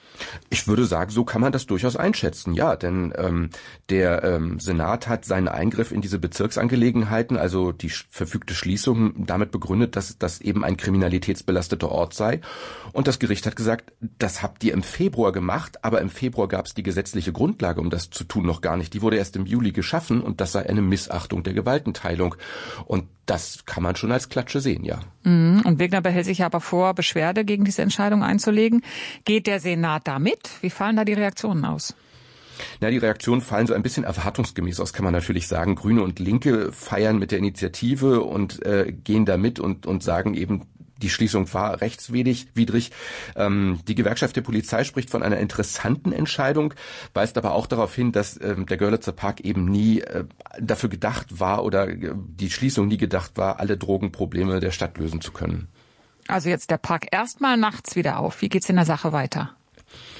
Ich würde sagen, so kann man das durchaus einschätzen, ja, denn der Senat hat seinen Eingriff in diese Bezirksangelegenheiten, also die verfügte Schließung, damit begründet, dass das eben ein kriminalitätsbelasteter Ort sei. Und das Gericht hat gesagt, das habt ihr im Februar gemacht, aber im Februar gab es die gesetzliche Grundlage, um das zu tun, noch gar nicht. Die wurde erst im Juli geschaffen und das sei eine Missachtung der Gewaltenteilung. Und das kann man schon als Klatsche sehen, ja. Und Wegner behält sich aber vor, Beschwerde gegen diese Entscheidung einzulegen. Geht der Senat da mit? Wie fallen da die Reaktionen aus? Na, die Reaktionen fallen so ein bisschen erwartungsgemäß aus, kann man natürlich sagen. Grüne und Linke feiern mit der Initiative und gehen da mit und sagen eben, die Schließung war rechtswidrig. Die Gewerkschaft der Polizei spricht von einer interessanten Entscheidung, weist aber auch darauf hin, dass der Görlitzer Park eben nie dafür gedacht war oder die Schließung nie gedacht war, alle Drogenprobleme der Stadt lösen zu können. Also jetzt der Park erstmal nachts wieder auf. Wie geht's in der Sache weiter?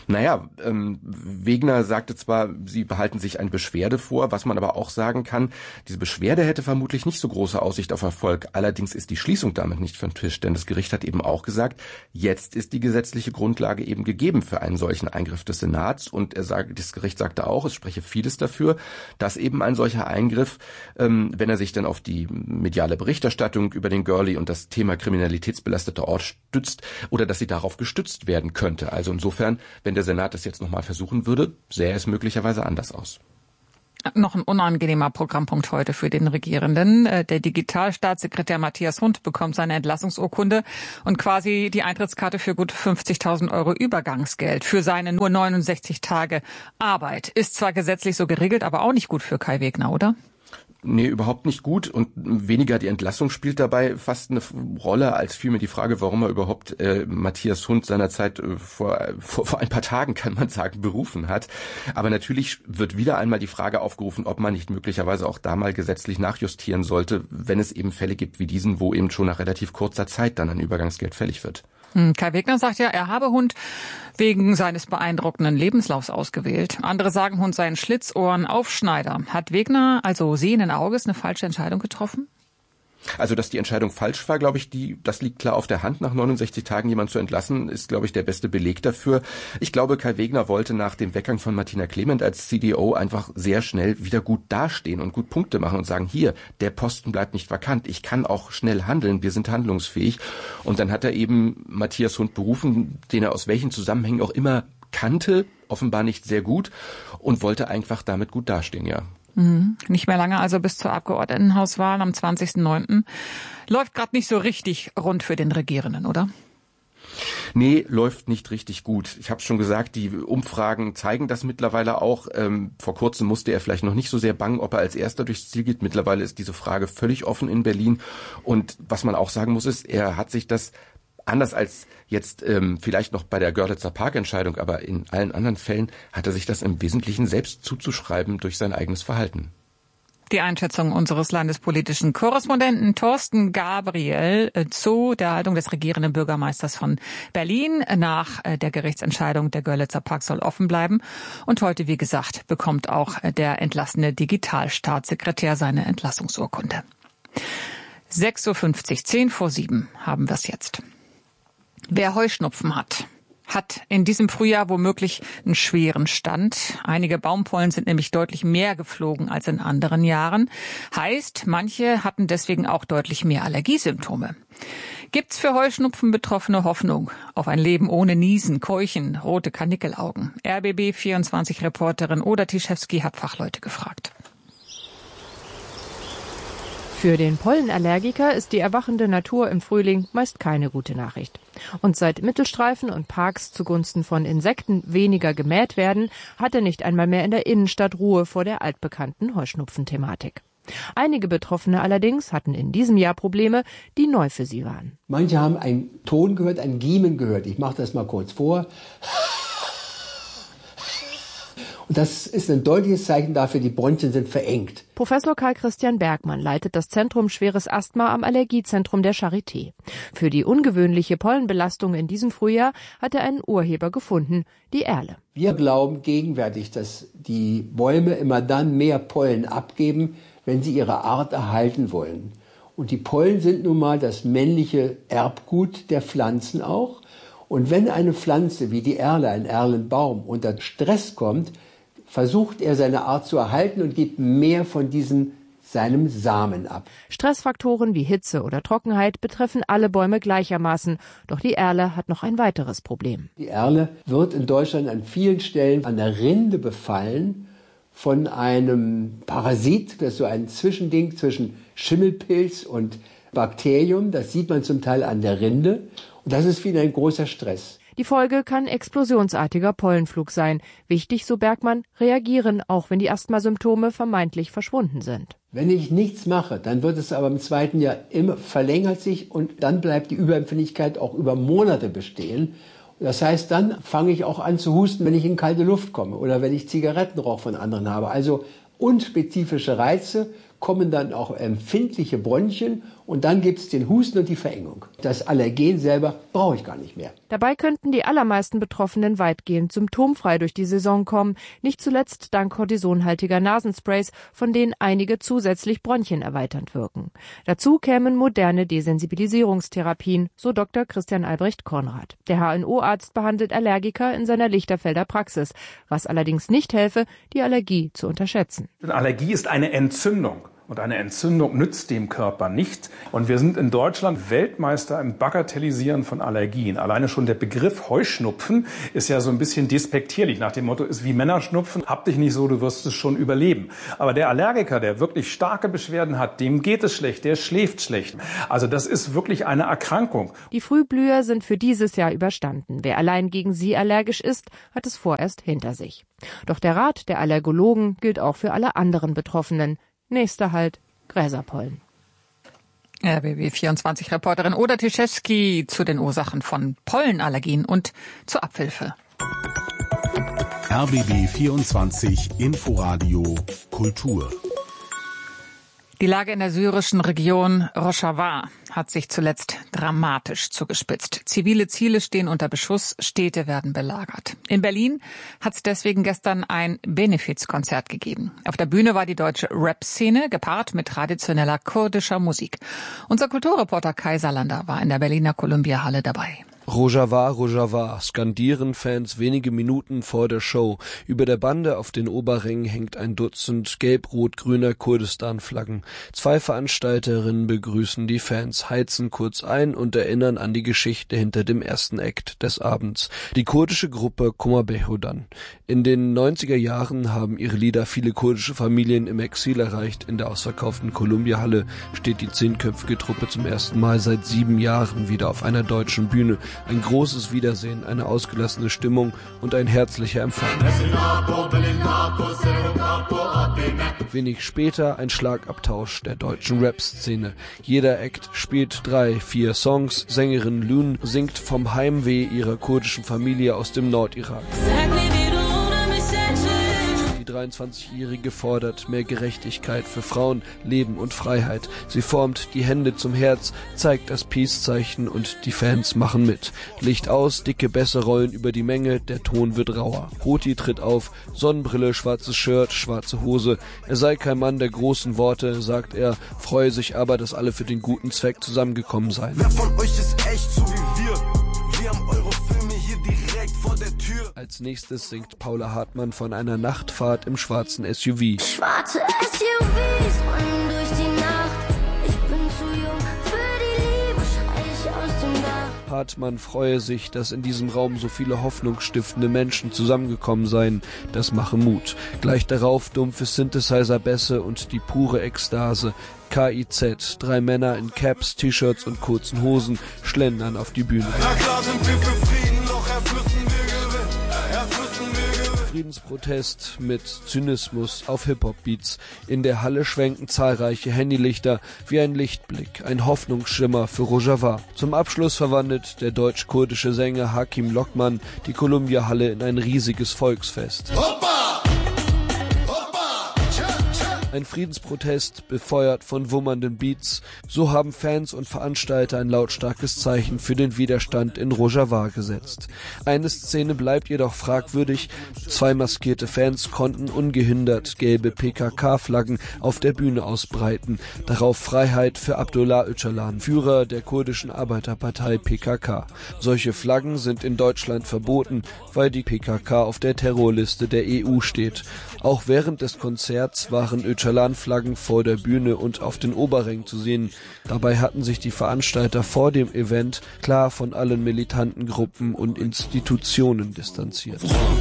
Naja, Wegner sagte zwar, sie behalten sich eine Beschwerde vor, was man aber auch sagen kann, diese Beschwerde hätte vermutlich nicht so große Aussicht auf Erfolg. Allerdings ist die Schließung damit nicht vom Tisch, denn das Gericht hat eben auch gesagt, jetzt ist die gesetzliche Grundlage eben gegeben für einen solchen Eingriff des Senats. Und das Gericht sagte auch, es spreche vieles dafür, dass eben ein solcher Eingriff, wenn er sich dann auf die mediale Berichterstattung über den Gurley und das Thema kriminalitätsbelasteter Ort stützt, oder dass sie darauf gestützt werden könnte. Also insofern, wenn der Senat das jetzt nochmal versuchen würde, sähe es möglicherweise anders aus. Noch ein unangenehmer Programmpunkt heute für den Regierenden. Der Digitalstaatssekretär Matthias Hund bekommt seine Entlassungsurkunde und quasi die Eintrittskarte für gut 50.000 Euro Übergangsgeld für seine nur 69 Tage Arbeit. Ist zwar gesetzlich so geregelt, aber auch nicht gut für Kai Wegner, oder? Nee, überhaupt nicht gut, und weniger die Entlassung spielt dabei fast eine Rolle als vielmehr die Frage, warum er überhaupt Matthias Hund seinerzeit vor ein paar Tagen, kann man sagen, berufen hat. Aber natürlich wird wieder einmal die Frage aufgerufen, ob man nicht möglicherweise auch da mal gesetzlich nachjustieren sollte, wenn es eben Fälle gibt wie diesen, wo eben schon nach relativ kurzer Zeit dann ein Übergangsgeld fällig wird. Kai Wegner sagt ja, er habe Hund wegen seines beeindruckenden Lebenslaufs ausgewählt. Andere sagen, Hund sei ein Schlitzohren-Aufschneider. Hat Wegner also sehenden Auges eine falsche Entscheidung getroffen? Also, dass die Entscheidung falsch war, glaube ich, das liegt klar auf der Hand. Nach 69 Tagen jemanden zu entlassen, ist, glaube ich, der beste Beleg dafür. Ich glaube, Kai Wegner wollte nach dem Weggang von Martina Clement als CDO einfach sehr schnell wieder gut dastehen und gut Punkte machen und sagen, hier, der Posten bleibt nicht vakant. Ich kann auch schnell handeln. Wir sind handlungsfähig. Und dann hat er eben Matthias Hund berufen, den er aus welchen Zusammenhängen auch immer kannte, offenbar nicht sehr gut, und wollte einfach damit gut dastehen, ja. Nicht mehr lange, also bis zur Abgeordnetenhauswahl am 20.09. Läuft gerade nicht so richtig rund für den Regierenden, oder? Nee, läuft nicht richtig gut. Ich habe schon gesagt, die Umfragen zeigen das mittlerweile auch. Vor kurzem musste er vielleicht noch nicht so sehr bangen, ob er als Erster durchs Ziel geht. Mittlerweile ist diese Frage völlig offen in Berlin. Und was man auch sagen muss, ist, er hat sich das anders als jetzt vielleicht noch bei der Görlitzer Parkentscheidung, aber in allen anderen Fällen hat er sich das im Wesentlichen selbst zuzuschreiben durch sein eigenes Verhalten. Die Einschätzung unseres landespolitischen Korrespondenten Thorsten Gabriel zu der Haltung des regierenden Bürgermeisters von Berlin nach der Gerichtsentscheidung. Der Görlitzer Park soll offen bleiben. Und heute, wie gesagt, bekommt auch der entlassene Digitalstaatssekretär seine Entlassungsurkunde. 6.50 Uhr, 10 vor 7 haben wir es jetzt. Wer Heuschnupfen hat in diesem Frühjahr womöglich einen schweren Stand. Einige Baumpollen sind nämlich deutlich mehr geflogen als in anderen Jahren. Heißt, manche hatten deswegen auch deutlich mehr Allergiesymptome. Gibt's für Heuschnupfen-Betroffene Hoffnung auf ein Leben ohne Niesen, Keuchen, rote Karnickelaugen? RBB24-Reporterin Oda Tischewski hat Fachleute gefragt. Für den Pollenallergiker ist die erwachende Natur im Frühling meist keine gute Nachricht. Und seit Mittelstreifen und Parks zugunsten von Insekten weniger gemäht werden, hat er nicht einmal mehr in der Innenstadt Ruhe vor der altbekannten Heuschnupfen-Thematik. Einige Betroffene allerdings hatten in diesem Jahr Probleme, die neu für sie waren. Manche haben einen Ton gehört, ein Giemen gehört. Ich mache das mal kurz vor. Und das ist ein deutliches Zeichen dafür, die Bronchien sind verengt. Professor Karl Christian Bergmann leitet das Zentrum Schweres Asthma am Allergiezentrum der Charité. Für die ungewöhnliche Pollenbelastung in diesem Frühjahr hat er einen Urheber gefunden, die Erle. Wir glauben gegenwärtig, dass die Bäume immer dann mehr Pollen abgeben, wenn sie ihre Art erhalten wollen. Und die Pollen sind nun mal das männliche Erbgut der Pflanzen auch. Und wenn eine Pflanze wie die Erle, ein Erlenbaum, unter Stress kommt, versucht er seine Art zu erhalten und gibt mehr von seinem Samen ab. Stressfaktoren wie Hitze oder Trockenheit betreffen alle Bäume gleichermaßen. Doch die Erle hat noch ein weiteres Problem. Die Erle wird in Deutschland an vielen Stellen an der Rinde befallen von einem Parasit, das ist so ein Zwischending zwischen Schimmelpilz und Bakterium. Das sieht man zum Teil an der Rinde. Und das ist wieder ein großer Stress. Die Folge kann explosionsartiger Pollenflug sein. Wichtig, so Bergmann, reagieren, auch wenn die Asthmasymptome vermeintlich verschwunden sind. Wenn ich nichts mache, dann wird es aber im zweiten Jahr immer verlängert sich und dann bleibt die Überempfindlichkeit auch über Monate bestehen. Das heißt, dann fange ich auch an zu husten, wenn ich in kalte Luft komme oder wenn ich Zigarettenrauch von anderen habe. Also unspezifische Reize kommen dann auch empfindliche Bronchien Und dann gibt es den Husten und die Verengung. Das Allergen selber brauche ich gar nicht mehr. Dabei könnten die allermeisten Betroffenen weitgehend symptomfrei durch die Saison kommen, nicht zuletzt dank kortisonhaltiger Nasensprays, von denen einige zusätzlich bronchienerweiternd wirken. Dazu kämen moderne Desensibilisierungstherapien, so Dr. Christian Albrecht Konrad. Der HNO-Arzt behandelt Allergiker in seiner Lichterfelder Praxis, was allerdings nicht helfe, die Allergie zu unterschätzen. Eine Allergie ist eine Entzündung. Und eine Entzündung nützt dem Körper nicht. Und wir sind in Deutschland Weltmeister im Bagatellisieren von Allergien. Alleine schon der Begriff Heuschnupfen ist ja so ein bisschen despektierlich. Nach dem Motto, ist wie Männerschnupfen, hab dich nicht so, du wirst es schon überleben. Aber der Allergiker, der wirklich starke Beschwerden hat, dem geht es schlecht, der schläft schlecht. Also das ist wirklich eine Erkrankung. Die Frühblüher sind für dieses Jahr überstanden. Wer allein gegen sie allergisch ist, hat es vorerst hinter sich. Doch der Rat der Allergologen gilt auch für alle anderen Betroffenen. Nächster Halt, Gräserpollen. RBB24-Reporterin Oda Tiszewski zu den Ursachen von Pollenallergien und zur Abhilfe. RBB24 Inforadio Kultur. Die Lage in der syrischen Region Rojava hat sich zuletzt dramatisch zugespitzt. Zivile Ziele stehen unter Beschuss, Städte werden belagert. In Berlin hat es deswegen gestern ein Benefizkonzert gegeben. Auf der Bühne war die deutsche Rap-Szene, gepaart mit traditioneller kurdischer Musik. Unser Kulturreporter Kai Salander war in der Berliner Columbia-Halle dabei. Rojava, Rojava, skandieren Fans wenige Minuten vor der Show. Über der Bande auf den Oberrängen hängt ein Dutzend gelb-rot-grüner Kurdistan-Flaggen. 2 Veranstalterinnen begrüßen die Fans, heizen kurz ein und erinnern an die Geschichte hinter dem ersten Act des Abends. Die kurdische Gruppe Kumabehodan. In den 90er Jahren haben ihre Lieder viele kurdische Familien im Exil erreicht. In der ausverkauften Columbia-Halle steht die 10-köpfige Truppe zum ersten Mal seit 7 Jahren wieder auf einer deutschen Bühne. Ein großes Wiedersehen, eine ausgelassene Stimmung und ein herzlicher Empfang. Wenig später ein Schlagabtausch der deutschen Rap-Szene. Jeder Act spielt 3, 4 Songs. Sängerin Lün singt vom Heimweh ihrer kurdischen Familie aus dem Nordirak. Die 23-Jährige fordert mehr Gerechtigkeit für Frauen, Leben und Freiheit. Sie formt die Hände zum Herz, zeigt das Peace-Zeichen und die Fans machen mit. Licht aus, dicke Bässe rollen über die Menge, der Ton wird rauer. Hoti tritt auf, Sonnenbrille, schwarzes Shirt, schwarze Hose. Er sei kein Mann der großen Worte, sagt er, freue sich aber, dass alle für den guten Zweck zusammengekommen seien. Wer von euch ist echt so wie wir? Wir haben eure Filme hier direkt vor der Tür. Als nächstes singt Paula Hartmann von einer Nachtfahrt im schwarzen SUV. Schwarze SUVs rollen durch die Nacht. Ich bin zu jung für die Liebe, schrei ich aus dem Dach. Hartmann freue sich, dass in diesem Raum so viele hoffnungsstiftende Menschen zusammengekommen seien. Das mache Mut. Gleich darauf dumpfe Synthesizer-Bässe und die pure Ekstase. KIZ, 3 Männer in Caps, T-Shirts und kurzen Hosen schlendern auf die Bühne. Na klar sind wir für Frieden, doch erst müssen wir gewinnen. Friedensprotest mit Zynismus auf Hip-Hop-Beats. In der Halle schwenken zahlreiche Handylichter wie ein Lichtblick, ein Hoffnungsschimmer für Rojava. Zum Abschluss verwandelt der deutsch-kurdische Sänger Hakim Lokman die Columbia-Halle in ein riesiges Volksfest. Hoppa! Ein Friedensprotest, befeuert von wummernden Beats. So haben Fans und Veranstalter ein lautstarkes Zeichen für den Widerstand in Rojava gesetzt. Eine Szene bleibt jedoch fragwürdig. 2 maskierte Fans konnten ungehindert gelbe PKK-Flaggen auf der Bühne ausbreiten. Darauf Freiheit für Abdullah Öcalan, Führer der kurdischen Arbeiterpartei PKK. Solche Flaggen sind in Deutschland verboten, weil die PKK auf der Terrorliste der EU steht. Auch während des Konzerts waren Öcalan-Flaggen vor der Bühne und auf den Oberrängen zu sehen. Dabei hatten sich die Veranstalter vor dem Event klar von allen militanten Gruppen und Institutionen distanziert.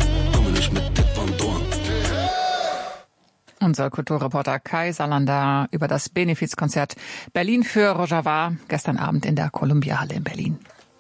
Unser Kulturreporter Kai Salander über das Benefizkonzert Berlin für Rojava gestern Abend in der Columbia-Halle in Berlin.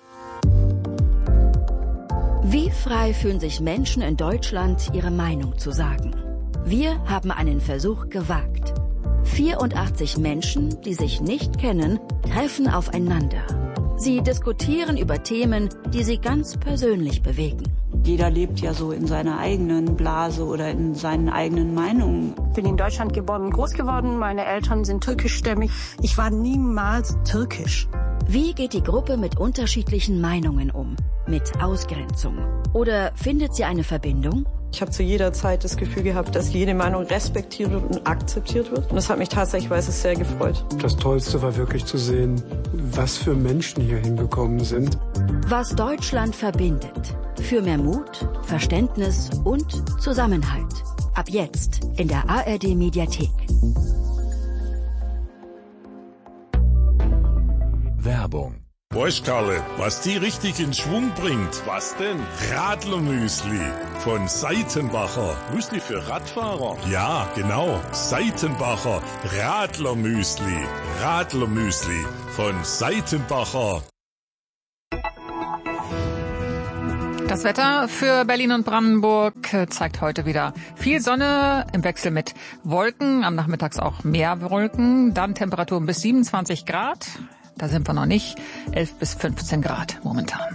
Wie frei fühlen sich Menschen in Deutschland, ihre Meinung zu sagen? Wir haben einen Versuch gewagt. 84 Menschen, die sich nicht kennen, treffen aufeinander. Sie diskutieren über Themen, die sie ganz persönlich bewegen. Jeder lebt ja so in seiner eigenen Blase oder in seinen eigenen Meinungen. Ich bin in Deutschland geboren und groß geworden. Meine Eltern sind türkischstämmig. Ich war niemals türkisch. Wie geht die Gruppe mit unterschiedlichen Meinungen um? Mit Ausgrenzung? Oder findet sie eine Verbindung? Ich habe zu jeder Zeit das Gefühl gehabt, dass jede Meinung respektiert wird und akzeptiert wird. Und das hat mich tatsächlich, weiß es, sehr gefreut. Das Tollste war wirklich zu sehen, was für Menschen hier hingekommen sind. Was Deutschland verbindet. Für mehr Mut, Verständnis und Zusammenhalt. Ab jetzt in der ARD-Mediathek. Werbung. Weißt Karle, was die richtig in Schwung bringt? Was denn? Radlermüsli von Seitenbacher. Müsli für Radfahrer? Ja, genau. Seitenbacher Radlermüsli. Radlermüsli von Seitenbacher. Das Wetter für Berlin und Brandenburg zeigt heute wieder viel Sonne im Wechsel mit Wolken. Am Nachmittag auch mehr Wolken. Dann Temperaturen bis 27 Grad. Da sind wir noch nicht. 11 bis 15 Grad momentan.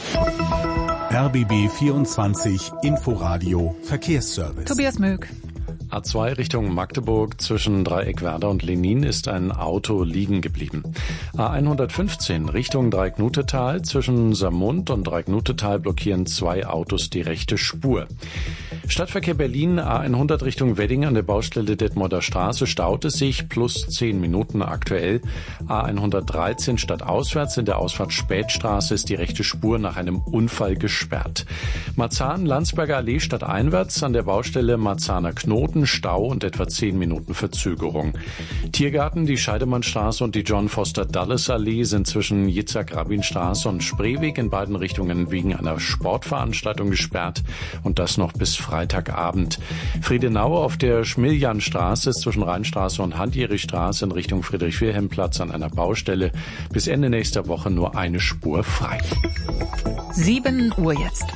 RBB 24 Inforadio Verkehrsservice. Tobias Mög. A2 Richtung Magdeburg zwischen Dreieckwerder und Lenin ist ein Auto liegen geblieben. A115 Richtung Dreiecknutetal zwischen Saarmund und Dreiecknutetal blockieren 2 Autos die rechte Spur. Stadtverkehr Berlin A100 Richtung Wedding an der Baustelle Detmolder Straße staut es sich plus 10 Minuten aktuell. A113 stadtauswärts in der Ausfahrt Spätstraße ist die rechte Spur nach einem Unfall gesperrt. Marzahn-Landsberger Allee stadteinwärts an der Baustelle Marzahner Knoten Stau und etwa 10 Minuten Verzögerung. Tiergarten, die Scheidemannstraße und die John Foster Dulles Allee sind zwischen Yitzhak-Rabin-Straße und Spreeweg in beiden Richtungen wegen einer Sportveranstaltung gesperrt und das noch bis Freitagabend. Friedenau auf der Schmiljanstraße ist zwischen Rheinstraße und Hand-Erich-Straße in Richtung Friedrich-Wilhelm-Platz an einer Baustelle. Bis Ende nächster Woche nur eine Spur frei. 7 Uhr jetzt.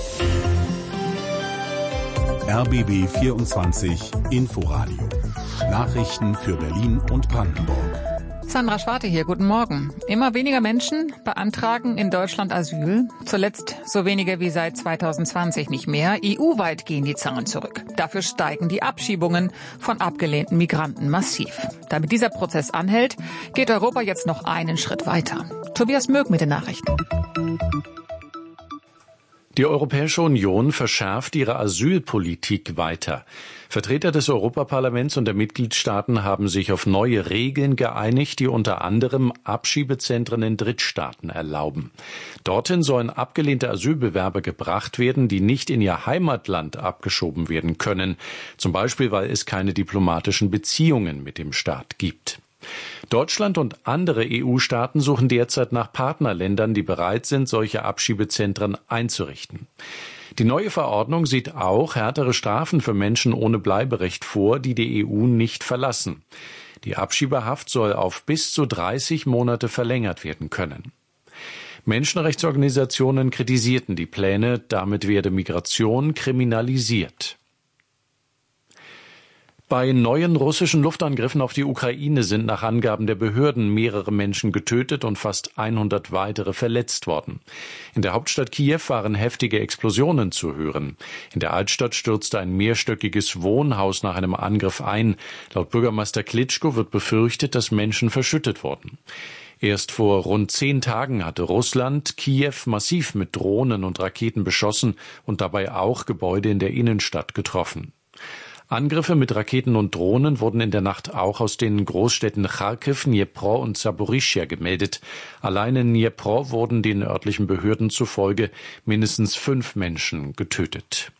RBB 24 Inforadio. Nachrichten für Berlin und Brandenburg. Sandra Schwarte hier, guten Morgen. Immer weniger Menschen beantragen in Deutschland Asyl. Zuletzt so weniger wie seit 2020 nicht mehr. EU-weit gehen die Zahlen zurück. Dafür steigen die Abschiebungen von abgelehnten Migranten massiv. Damit dieser Prozess anhält, geht Europa jetzt noch einen Schritt weiter. Tobias Mög mit den Nachrichten. Die Europäische Union verschärft ihre Asylpolitik weiter. Vertreter des Europaparlaments und der Mitgliedstaaten haben sich auf neue Regeln geeinigt, die unter anderem Abschiebezentren in Drittstaaten erlauben. Dorthin sollen abgelehnte Asylbewerber gebracht werden, die nicht in ihr Heimatland abgeschoben werden können, zum Beispiel weil es keine diplomatischen Beziehungen mit dem Staat gibt. Deutschland und andere EU-Staaten suchen derzeit nach Partnerländern, die bereit sind, solche Abschiebezentren einzurichten. Die neue Verordnung sieht auch härtere Strafen für Menschen ohne Bleiberecht vor, die die EU nicht verlassen. Die Abschiebehaft soll auf bis zu 30 Monate verlängert werden können. Menschenrechtsorganisationen kritisierten die Pläne, damit werde Migration kriminalisiert. Bei neuen russischen Luftangriffen auf die Ukraine sind nach Angaben der Behörden mehrere Menschen getötet und fast 100 weitere verletzt worden. In der Hauptstadt Kiew waren heftige Explosionen zu hören. In der Altstadt stürzte ein mehrstöckiges Wohnhaus nach einem Angriff ein. Laut Bürgermeister Klitschko wird befürchtet, dass Menschen verschüttet wurden. Erst vor rund 10 Tagen hatte Russland Kiew massiv mit Drohnen und Raketen beschossen und dabei auch Gebäude in der Innenstadt getroffen. Angriffe mit Raketen und Drohnen wurden in der Nacht auch aus den Großstädten Charkiw, Dnipro und Saporischschja gemeldet. Allein in Dnipro wurden den örtlichen Behörden zufolge mindestens 5 Menschen getötet.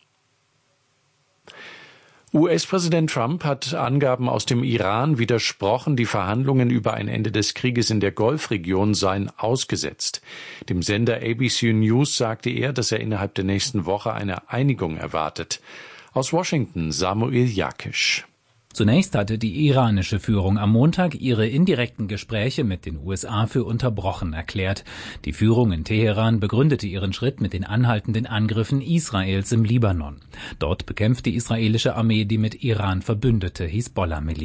US-Präsident Trump hat Angaben aus dem Iran widersprochen, die Verhandlungen über ein Ende des Krieges in der Golfregion seien ausgesetzt. Dem Sender ABC News sagte er, dass er innerhalb der nächsten Woche eine Einigung erwartet. Aus Washington Samuel Jakisch. Zunächst hatte die iranische Führung am Montag ihre indirekten Gespräche mit den USA für unterbrochen erklärt. Die Führung in Teheran begründete ihren Schritt mit den anhaltenden Angriffen Israels im Libanon. Dort bekämpft die israelische Armee die mit Iran verbündete Hisbollah-Miliz.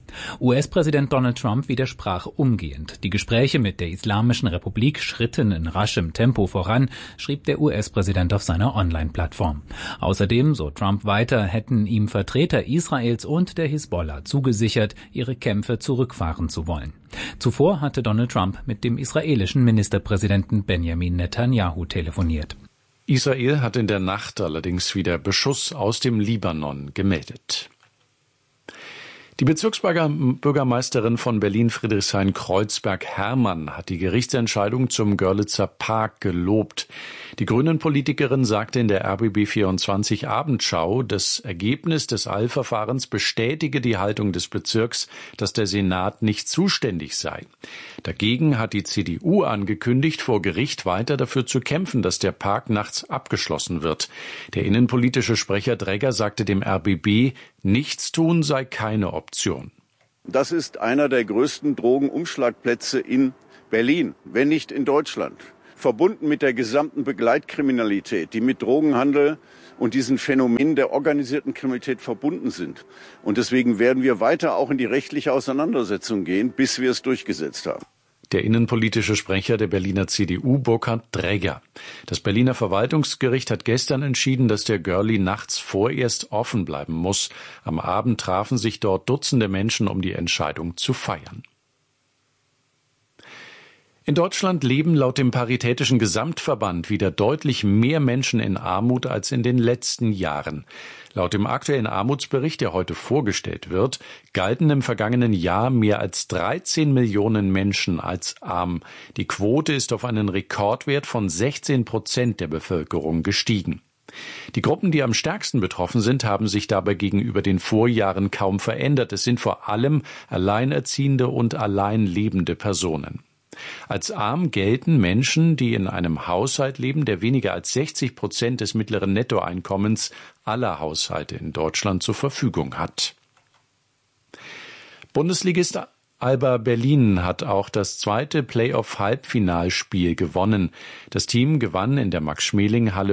US-Präsident Donald Trump widersprach umgehend. Die Gespräche mit der Islamischen Republik schritten in raschem Tempo voran, schrieb der US-Präsident auf seiner Online-Plattform. Außerdem, so Trump weiter, hätten ihm Vertreter Israels und der Hisbollah zugesichert, ihre Kämpfe zurückfahren zu wollen. Zuvor hatte Donald Trump mit dem israelischen Ministerpräsidenten Benjamin Netanyahu telefoniert. Israel hat in der Nacht allerdings wieder Beschuss aus dem Libanon gemeldet. Die Bezirksbürgermeisterin von Berlin-Friedrichshain-Kreuzberg Herrmann hat die Gerichtsentscheidung zum Görlitzer Park gelobt. Die Grünen-Politikerin sagte in der RBB24 Abendschau, das Ergebnis des Eilverfahrens bestätige die Haltung des Bezirks, dass der Senat nicht zuständig sei. Dagegen hat die CDU angekündigt, vor Gericht weiter dafür zu kämpfen, dass der Park nachts abgeschlossen wird. Der innenpolitische Sprecher Dregger sagte dem RBB, Nichtstun sei keine Option. Das ist einer der größten Drogenumschlagplätze in Berlin, wenn nicht in Deutschland. Verbunden mit der gesamten Begleitkriminalität, die mit Drogenhandel und diesen Phänomenen der organisierten Kriminalität verbunden sind. Und deswegen werden wir weiter auch in die rechtliche Auseinandersetzung gehen, bis wir es durchgesetzt haben. Der innenpolitische Sprecher der Berliner CDU, Burkhard Dregger. Das Berliner Verwaltungsgericht hat gestern entschieden, dass der Görli nachts vorerst offen bleiben muss. Am Abend trafen sich dort Dutzende Menschen, um die Entscheidung zu feiern. In Deutschland leben laut dem Paritätischen Gesamtverband wieder deutlich mehr Menschen in Armut als in den letzten Jahren. Laut dem aktuellen Armutsbericht, der heute vorgestellt wird, galten im vergangenen Jahr mehr als 13 Millionen Menschen als arm. Die Quote ist auf einen Rekordwert von 16% der Bevölkerung gestiegen. Die Gruppen, die am stärksten betroffen sind, haben sich dabei gegenüber den Vorjahren kaum verändert. Es sind vor allem alleinerziehende und allein lebende Personen. Als arm gelten Menschen, die in einem Haushalt leben, der weniger als 60% des mittleren Nettoeinkommens aller Haushalte in Deutschland zur Verfügung hat. Bundesligist Alba Berlin hat auch das zweite Playoff-Halbfinalspiel gewonnen. Das Team gewann in der Max-Schmeling-Halle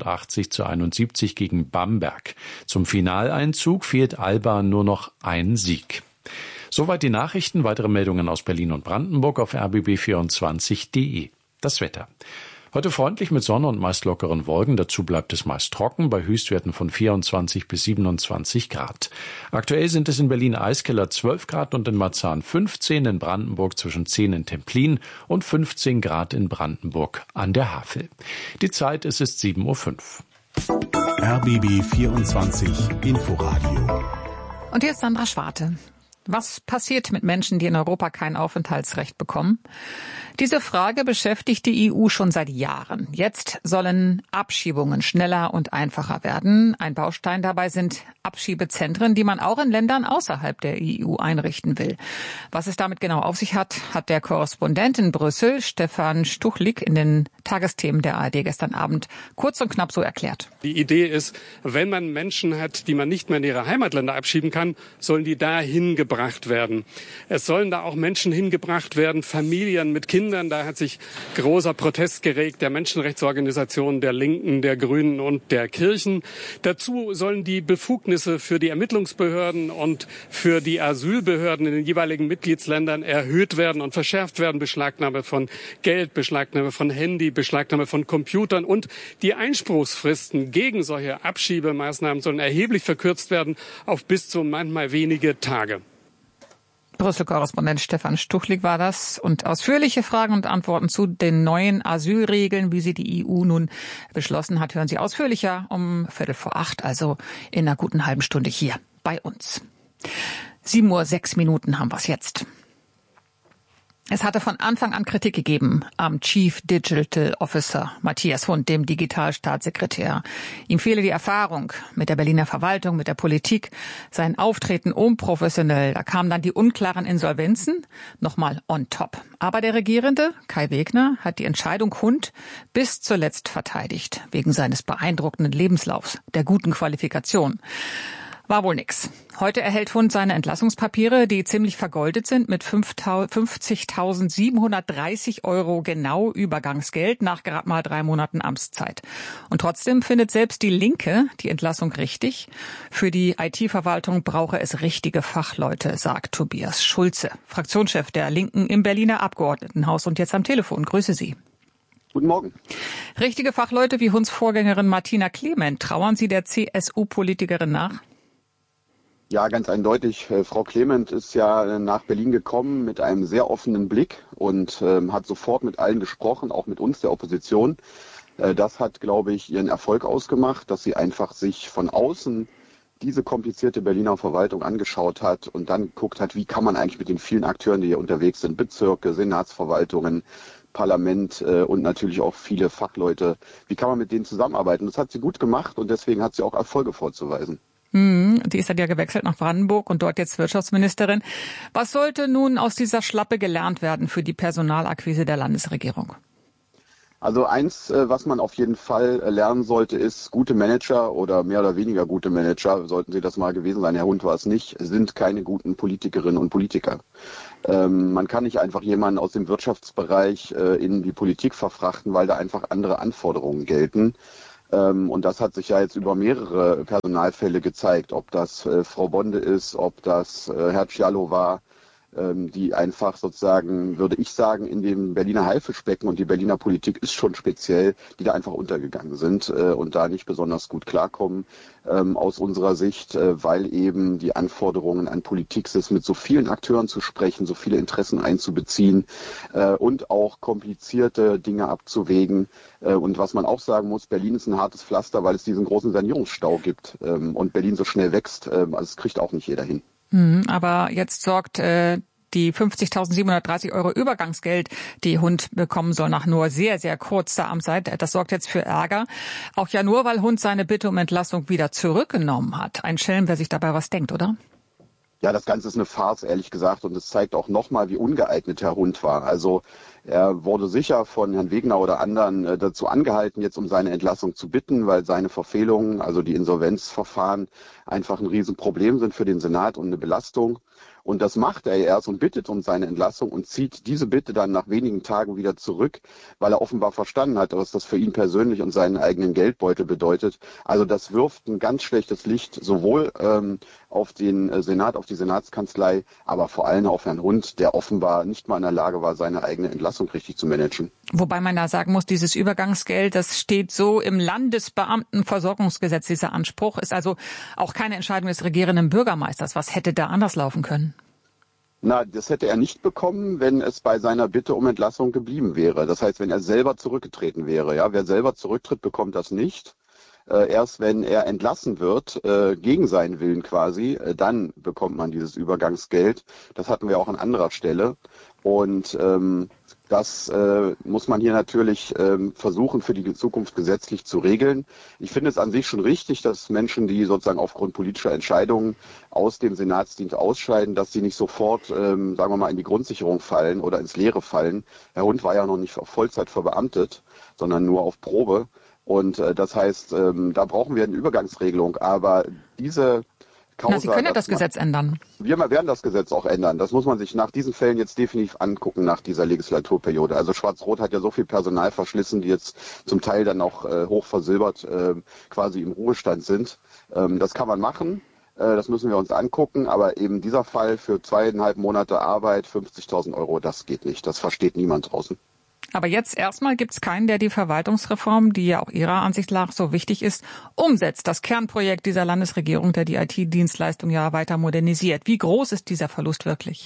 85:71 gegen Bamberg. Zum Finaleinzug fehlt Alba nur noch ein Sieg. Soweit die Nachrichten. Weitere Meldungen aus Berlin und Brandenburg auf rbb24.de. Das Wetter. Heute freundlich mit Sonne und meist lockeren Wolken. Dazu bleibt es meist trocken bei Höchstwerten von 24 bis 27 Grad. Aktuell sind es in Berlin Eiskeller 12 Grad und in Marzahn 15, in Brandenburg zwischen 10 in Templin und 15 Grad in Brandenburg an der Havel. Die Zeit ist 7:05 Uhr. RBB 24 Inforadio. Und hier ist Sandra Schwarte. Was passiert mit Menschen, die in Europa kein Aufenthaltsrecht bekommen? Diese Frage beschäftigt die EU schon seit Jahren. Jetzt sollen Abschiebungen schneller und einfacher werden. Ein Baustein dabei sind Abschiebezentren, die man auch in Ländern außerhalb der EU einrichten will. Was es damit genau auf sich hat, hat der Korrespondent in Brüssel, Stefan Stuchlik, in den Tagesthemen der ARD gestern Abend kurz und knapp so erklärt. Die Idee ist, wenn man Menschen hat, die man nicht mehr in ihre Heimatländer abschieben kann, sollen die dahin gebracht werden. Es sollen da auch Menschen hingebracht werden, Familien mit Kindern. Da hat sich großer Protest geregt der Menschenrechtsorganisationen, der Linken, der Grünen und der Kirchen. Dazu sollen die Befugnisse für die Ermittlungsbehörden und für die Asylbehörden in den jeweiligen Mitgliedsländern erhöht werden und verschärft werden. Beschlagnahme von Geld, Beschlagnahme von Handy, Beschlagnahme von Computern und die Einspruchsfristen gegen solche Abschiebemaßnahmen sollen erheblich verkürzt werden auf bis zu manchmal wenige Tage. Brüssel-Korrespondent Stefan Stuchlik war das. Und ausführliche Fragen und Antworten zu den neuen Asylregeln, wie sie die EU nun beschlossen hat, hören Sie ausführlicher um 7:45, also in einer guten halben Stunde hier bei uns. 7:06 Uhr haben wir es jetzt. Es hatte von Anfang an Kritik gegeben am Chief Digital Officer Matthias Hund, dem Digitalstaatssekretär. Ihm fehle die Erfahrung mit der Berliner Verwaltung, mit der Politik, sein Auftreten unprofessionell. Da kamen dann die unklaren Insolvenzen nochmal on top. Aber der Regierende, Kai Wegner, hat die Entscheidung Hund bis zuletzt verteidigt, wegen seines beeindruckenden Lebenslaufs, der guten Qualifikation. War wohl nix. Heute erhält Hund seine Entlassungspapiere, die ziemlich vergoldet sind, mit 50.730 € genau Übergangsgeld nach gerade mal 3 Monaten Amtszeit. Und trotzdem findet selbst die Linke die Entlassung richtig. Für die IT-Verwaltung brauche es richtige Fachleute, sagt Tobias Schulze, Fraktionschef der Linken im Berliner Abgeordnetenhaus und jetzt am Telefon. Grüße Sie. Guten Morgen. Richtige Fachleute wie Hunds Vorgängerin Martina Clement, trauern Sie der CSU-Politikerin nach? Ja, ganz eindeutig. Frau Clement ist ja nach Berlin gekommen mit einem sehr offenen Blick und hat sofort mit allen gesprochen, auch mit uns, der Opposition. Das hat, glaube ich, ihren Erfolg ausgemacht, dass sie einfach sich von außen diese komplizierte Berliner Verwaltung angeschaut hat und dann geguckt hat, wie kann man eigentlich mit den vielen Akteuren, die hier unterwegs sind, Bezirke, Senatsverwaltungen, Parlament und natürlich auch viele Fachleute, wie kann man mit denen zusammenarbeiten? Das hat sie gut gemacht und deswegen hat sie auch Erfolge vorzuweisen. Die ist dann ja gewechselt nach Brandenburg und dort jetzt Wirtschaftsministerin. Was sollte nun aus dieser Schlappe gelernt werden für die Personalakquise der Landesregierung? Also eins, was man auf jeden Fall lernen sollte, ist, gute Manager oder mehr oder weniger gute Manager, sollten sie das mal gewesen sein, Herr Hund war es nicht, sind keine guten Politikerinnen und Politiker. Man kann nicht einfach jemanden aus dem Wirtschaftsbereich in die Politik verfrachten, weil da einfach andere Anforderungen gelten. Und das hat sich ja jetzt über mehrere Personalfälle gezeigt, ob das Frau Bonde ist, ob das Herr Cialo war, die einfach sozusagen, würde ich sagen, in dem Berliner Haifischbecken und die Berliner Politik ist schon speziell, die da einfach untergegangen sind und da nicht besonders gut klarkommen aus unserer Sicht, weil eben die Anforderungen an Politik sind, mit so vielen Akteuren zu sprechen, so viele Interessen einzubeziehen und auch komplizierte Dinge abzuwägen. Und was man auch sagen muss, Berlin ist ein hartes Pflaster, weil es diesen großen Sanierungsstau gibt und Berlin so schnell wächst. Also es kriegt auch nicht jeder hin. Aber jetzt sorgt die 50.730 € Übergangsgeld, die Hund bekommen soll nach nur sehr, sehr kurzer Amtszeit, das sorgt jetzt für Ärger. Auch ja nur, weil Hund seine Bitte um Entlassung wieder zurückgenommen hat. Ein Schelm, wer sich dabei was denkt, oder? Ja, das Ganze ist eine Farce, ehrlich gesagt. Und es zeigt auch nochmal, wie ungeeignet Herr Hund war. Also er wurde sicher von Herrn Wegner oder anderen dazu angehalten, jetzt um seine Entlassung zu bitten, weil seine Verfehlungen, also die Insolvenzverfahren, einfach ein Riesenproblem sind für den Senat und eine Belastung. Und das macht er erst und bittet um seine Entlassung und zieht diese Bitte dann nach wenigen Tagen wieder zurück, weil er offenbar verstanden hat, was das für ihn persönlich und seinen eigenen Geldbeutel bedeutet. Also das wirft ein ganz schlechtes Licht sowohl auf den Senat, auf die Senatskanzlei, aber vor allem auf Herrn Hund, der offenbar nicht mal in der Lage war, seine eigene Entlassung richtig zu managen. Wobei man da sagen muss, dieses Übergangsgeld, das steht so im Landesbeamtenversorgungsgesetz. Dieser Anspruch ist also auch keine Entscheidung des regierenden Bürgermeisters. Was hätte da anders laufen können? Na, das hätte er nicht bekommen, wenn es bei seiner Bitte um Entlassung geblieben wäre. Das heißt, wenn er selber zurückgetreten wäre. Ja, wer selber zurücktritt, bekommt das nicht. Erst wenn er entlassen wird, gegen seinen Willen quasi, dann bekommt man dieses Übergangsgeld. Das hatten wir auch an anderer Stelle. Und das muss man hier natürlich versuchen, für die Zukunft gesetzlich zu regeln. Ich finde es an sich schon richtig, dass Menschen, die sozusagen aufgrund politischer Entscheidungen aus dem Senatsdienst ausscheiden, dass sie nicht sofort, sagen wir mal, in die Grundsicherung fallen oder ins Leere fallen. Herr Hund war ja noch nicht auf Vollzeit verbeamtet, sondern nur auf Probe. Und das heißt, da brauchen wir eine Übergangsregelung. Aber diese Causa, Sie können ja das Gesetz ändern. Wir werden das Gesetz auch ändern. Das muss man sich nach diesen Fällen jetzt definitiv angucken, nach dieser Legislaturperiode. Also Schwarz-Rot hat ja so viel Personal verschlissen, die jetzt zum Teil dann auch hoch versilbert quasi im Ruhestand sind. Das kann man machen. Das müssen wir uns angucken. Aber eben dieser Fall für 2,5 Monate Arbeit, 50.000 €, das geht nicht. Das versteht niemand draußen. Aber jetzt erstmal gibt es keinen, der die Verwaltungsreform, die ja auch Ihrer Ansicht nach so wichtig ist, umsetzt. Das Kernprojekt dieser Landesregierung, der die IT-Dienstleistung ja weiter modernisiert. Wie groß ist dieser Verlust wirklich?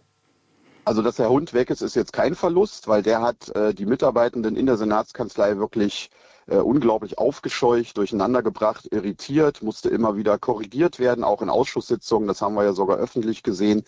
Also, dass Herr Hund weg ist, ist jetzt kein Verlust, weil der hat die Mitarbeitenden in der Senatskanzlei wirklich unglaublich aufgescheucht, durcheinandergebracht, irritiert, musste immer wieder korrigiert werden, auch in Ausschusssitzungen, das haben wir ja sogar öffentlich gesehen.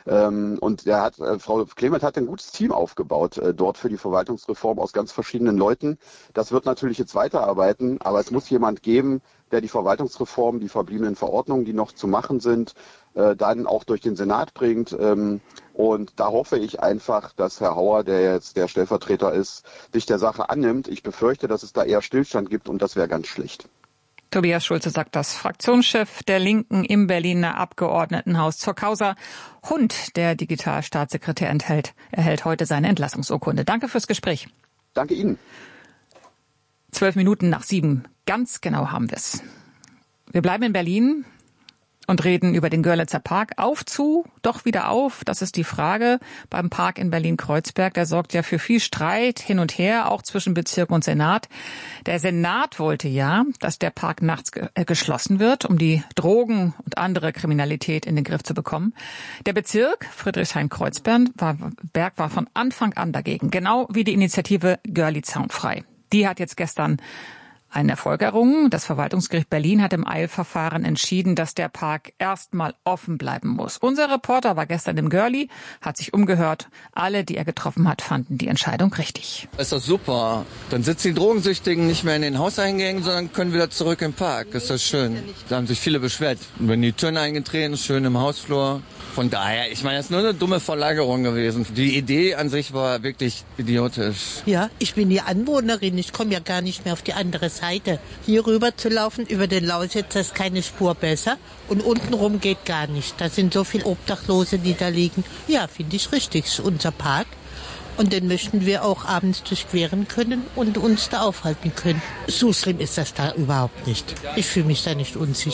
Und Frau Clement hat ein gutes Team aufgebaut, dort für die Verwaltungsreform aus ganz verschiedenen Leuten. Das wird natürlich jetzt weiterarbeiten, aber es muss jemand geben, der die Verwaltungsreform, die verbliebenen Verordnungen, die noch zu machen sind, dann auch durch den Senat bringt. Und da hoffe ich einfach, dass Herr Hauer, der jetzt der Stellvertreter ist, sich der Sache annimmt. Ich befürchte, dass es da eher Stillstand gibt und das wäre ganz schlecht. Tobias Schulze sagt das, Fraktionschef der Linken im Berliner Abgeordnetenhaus zur Causa Hund. Der Digitalstaatssekretär erhält heute seine Entlassungsurkunde. Danke fürs Gespräch. Danke Ihnen. 7:12, ganz genau haben wir es. Wir bleiben in Berlin und reden über den Görlitzer Park. Auf zu, doch wieder auf? Das ist die Frage beim Park in Berlin-Kreuzberg. Der sorgt ja für viel Streit hin und her, auch zwischen Bezirk und Senat. Der Senat wollte ja, dass der Park nachts geschlossen wird, um die Drogen und andere Kriminalität in den Griff zu bekommen. Der Bezirk Friedrichshain-Kreuzberg war von Anfang an dagegen, genau wie die Initiative Görli zaunfrei. Die hat jetzt gestern einen Erfolg errungen. Das Verwaltungsgericht Berlin hat im Eilverfahren entschieden, dass der Park erstmal offen bleiben muss. Unser Reporter war gestern im Görli, hat sich umgehört. Alle, die er getroffen hat, fanden die Entscheidung richtig. Ist das super. Dann sitzen die Drogensüchtigen nicht mehr in den Hauseingängen, sondern können wieder zurück im Park. Ist das schön. Da haben sich viele beschwert. Wenn die Türen eingetreten, schön im Hausflur. Von daher, ich meine, das ist nur eine dumme Verlagerung gewesen. Die Idee an sich war wirklich idiotisch. Ja, ich bin die Anwohnerin. Ich komme ja gar nicht mehr auf die andere Seite. Hier rüber zu laufen über den Lausitzer ist keine Spur besser. Und untenrum geht gar nicht. Da sind so viele Obdachlose, die da liegen. Ja, finde ich richtig. Das ist unser Park. Und den möchten wir auch abends durchqueren können und uns da aufhalten können. So schlimm ist das da überhaupt nicht. Ich fühle mich da nicht unsicher.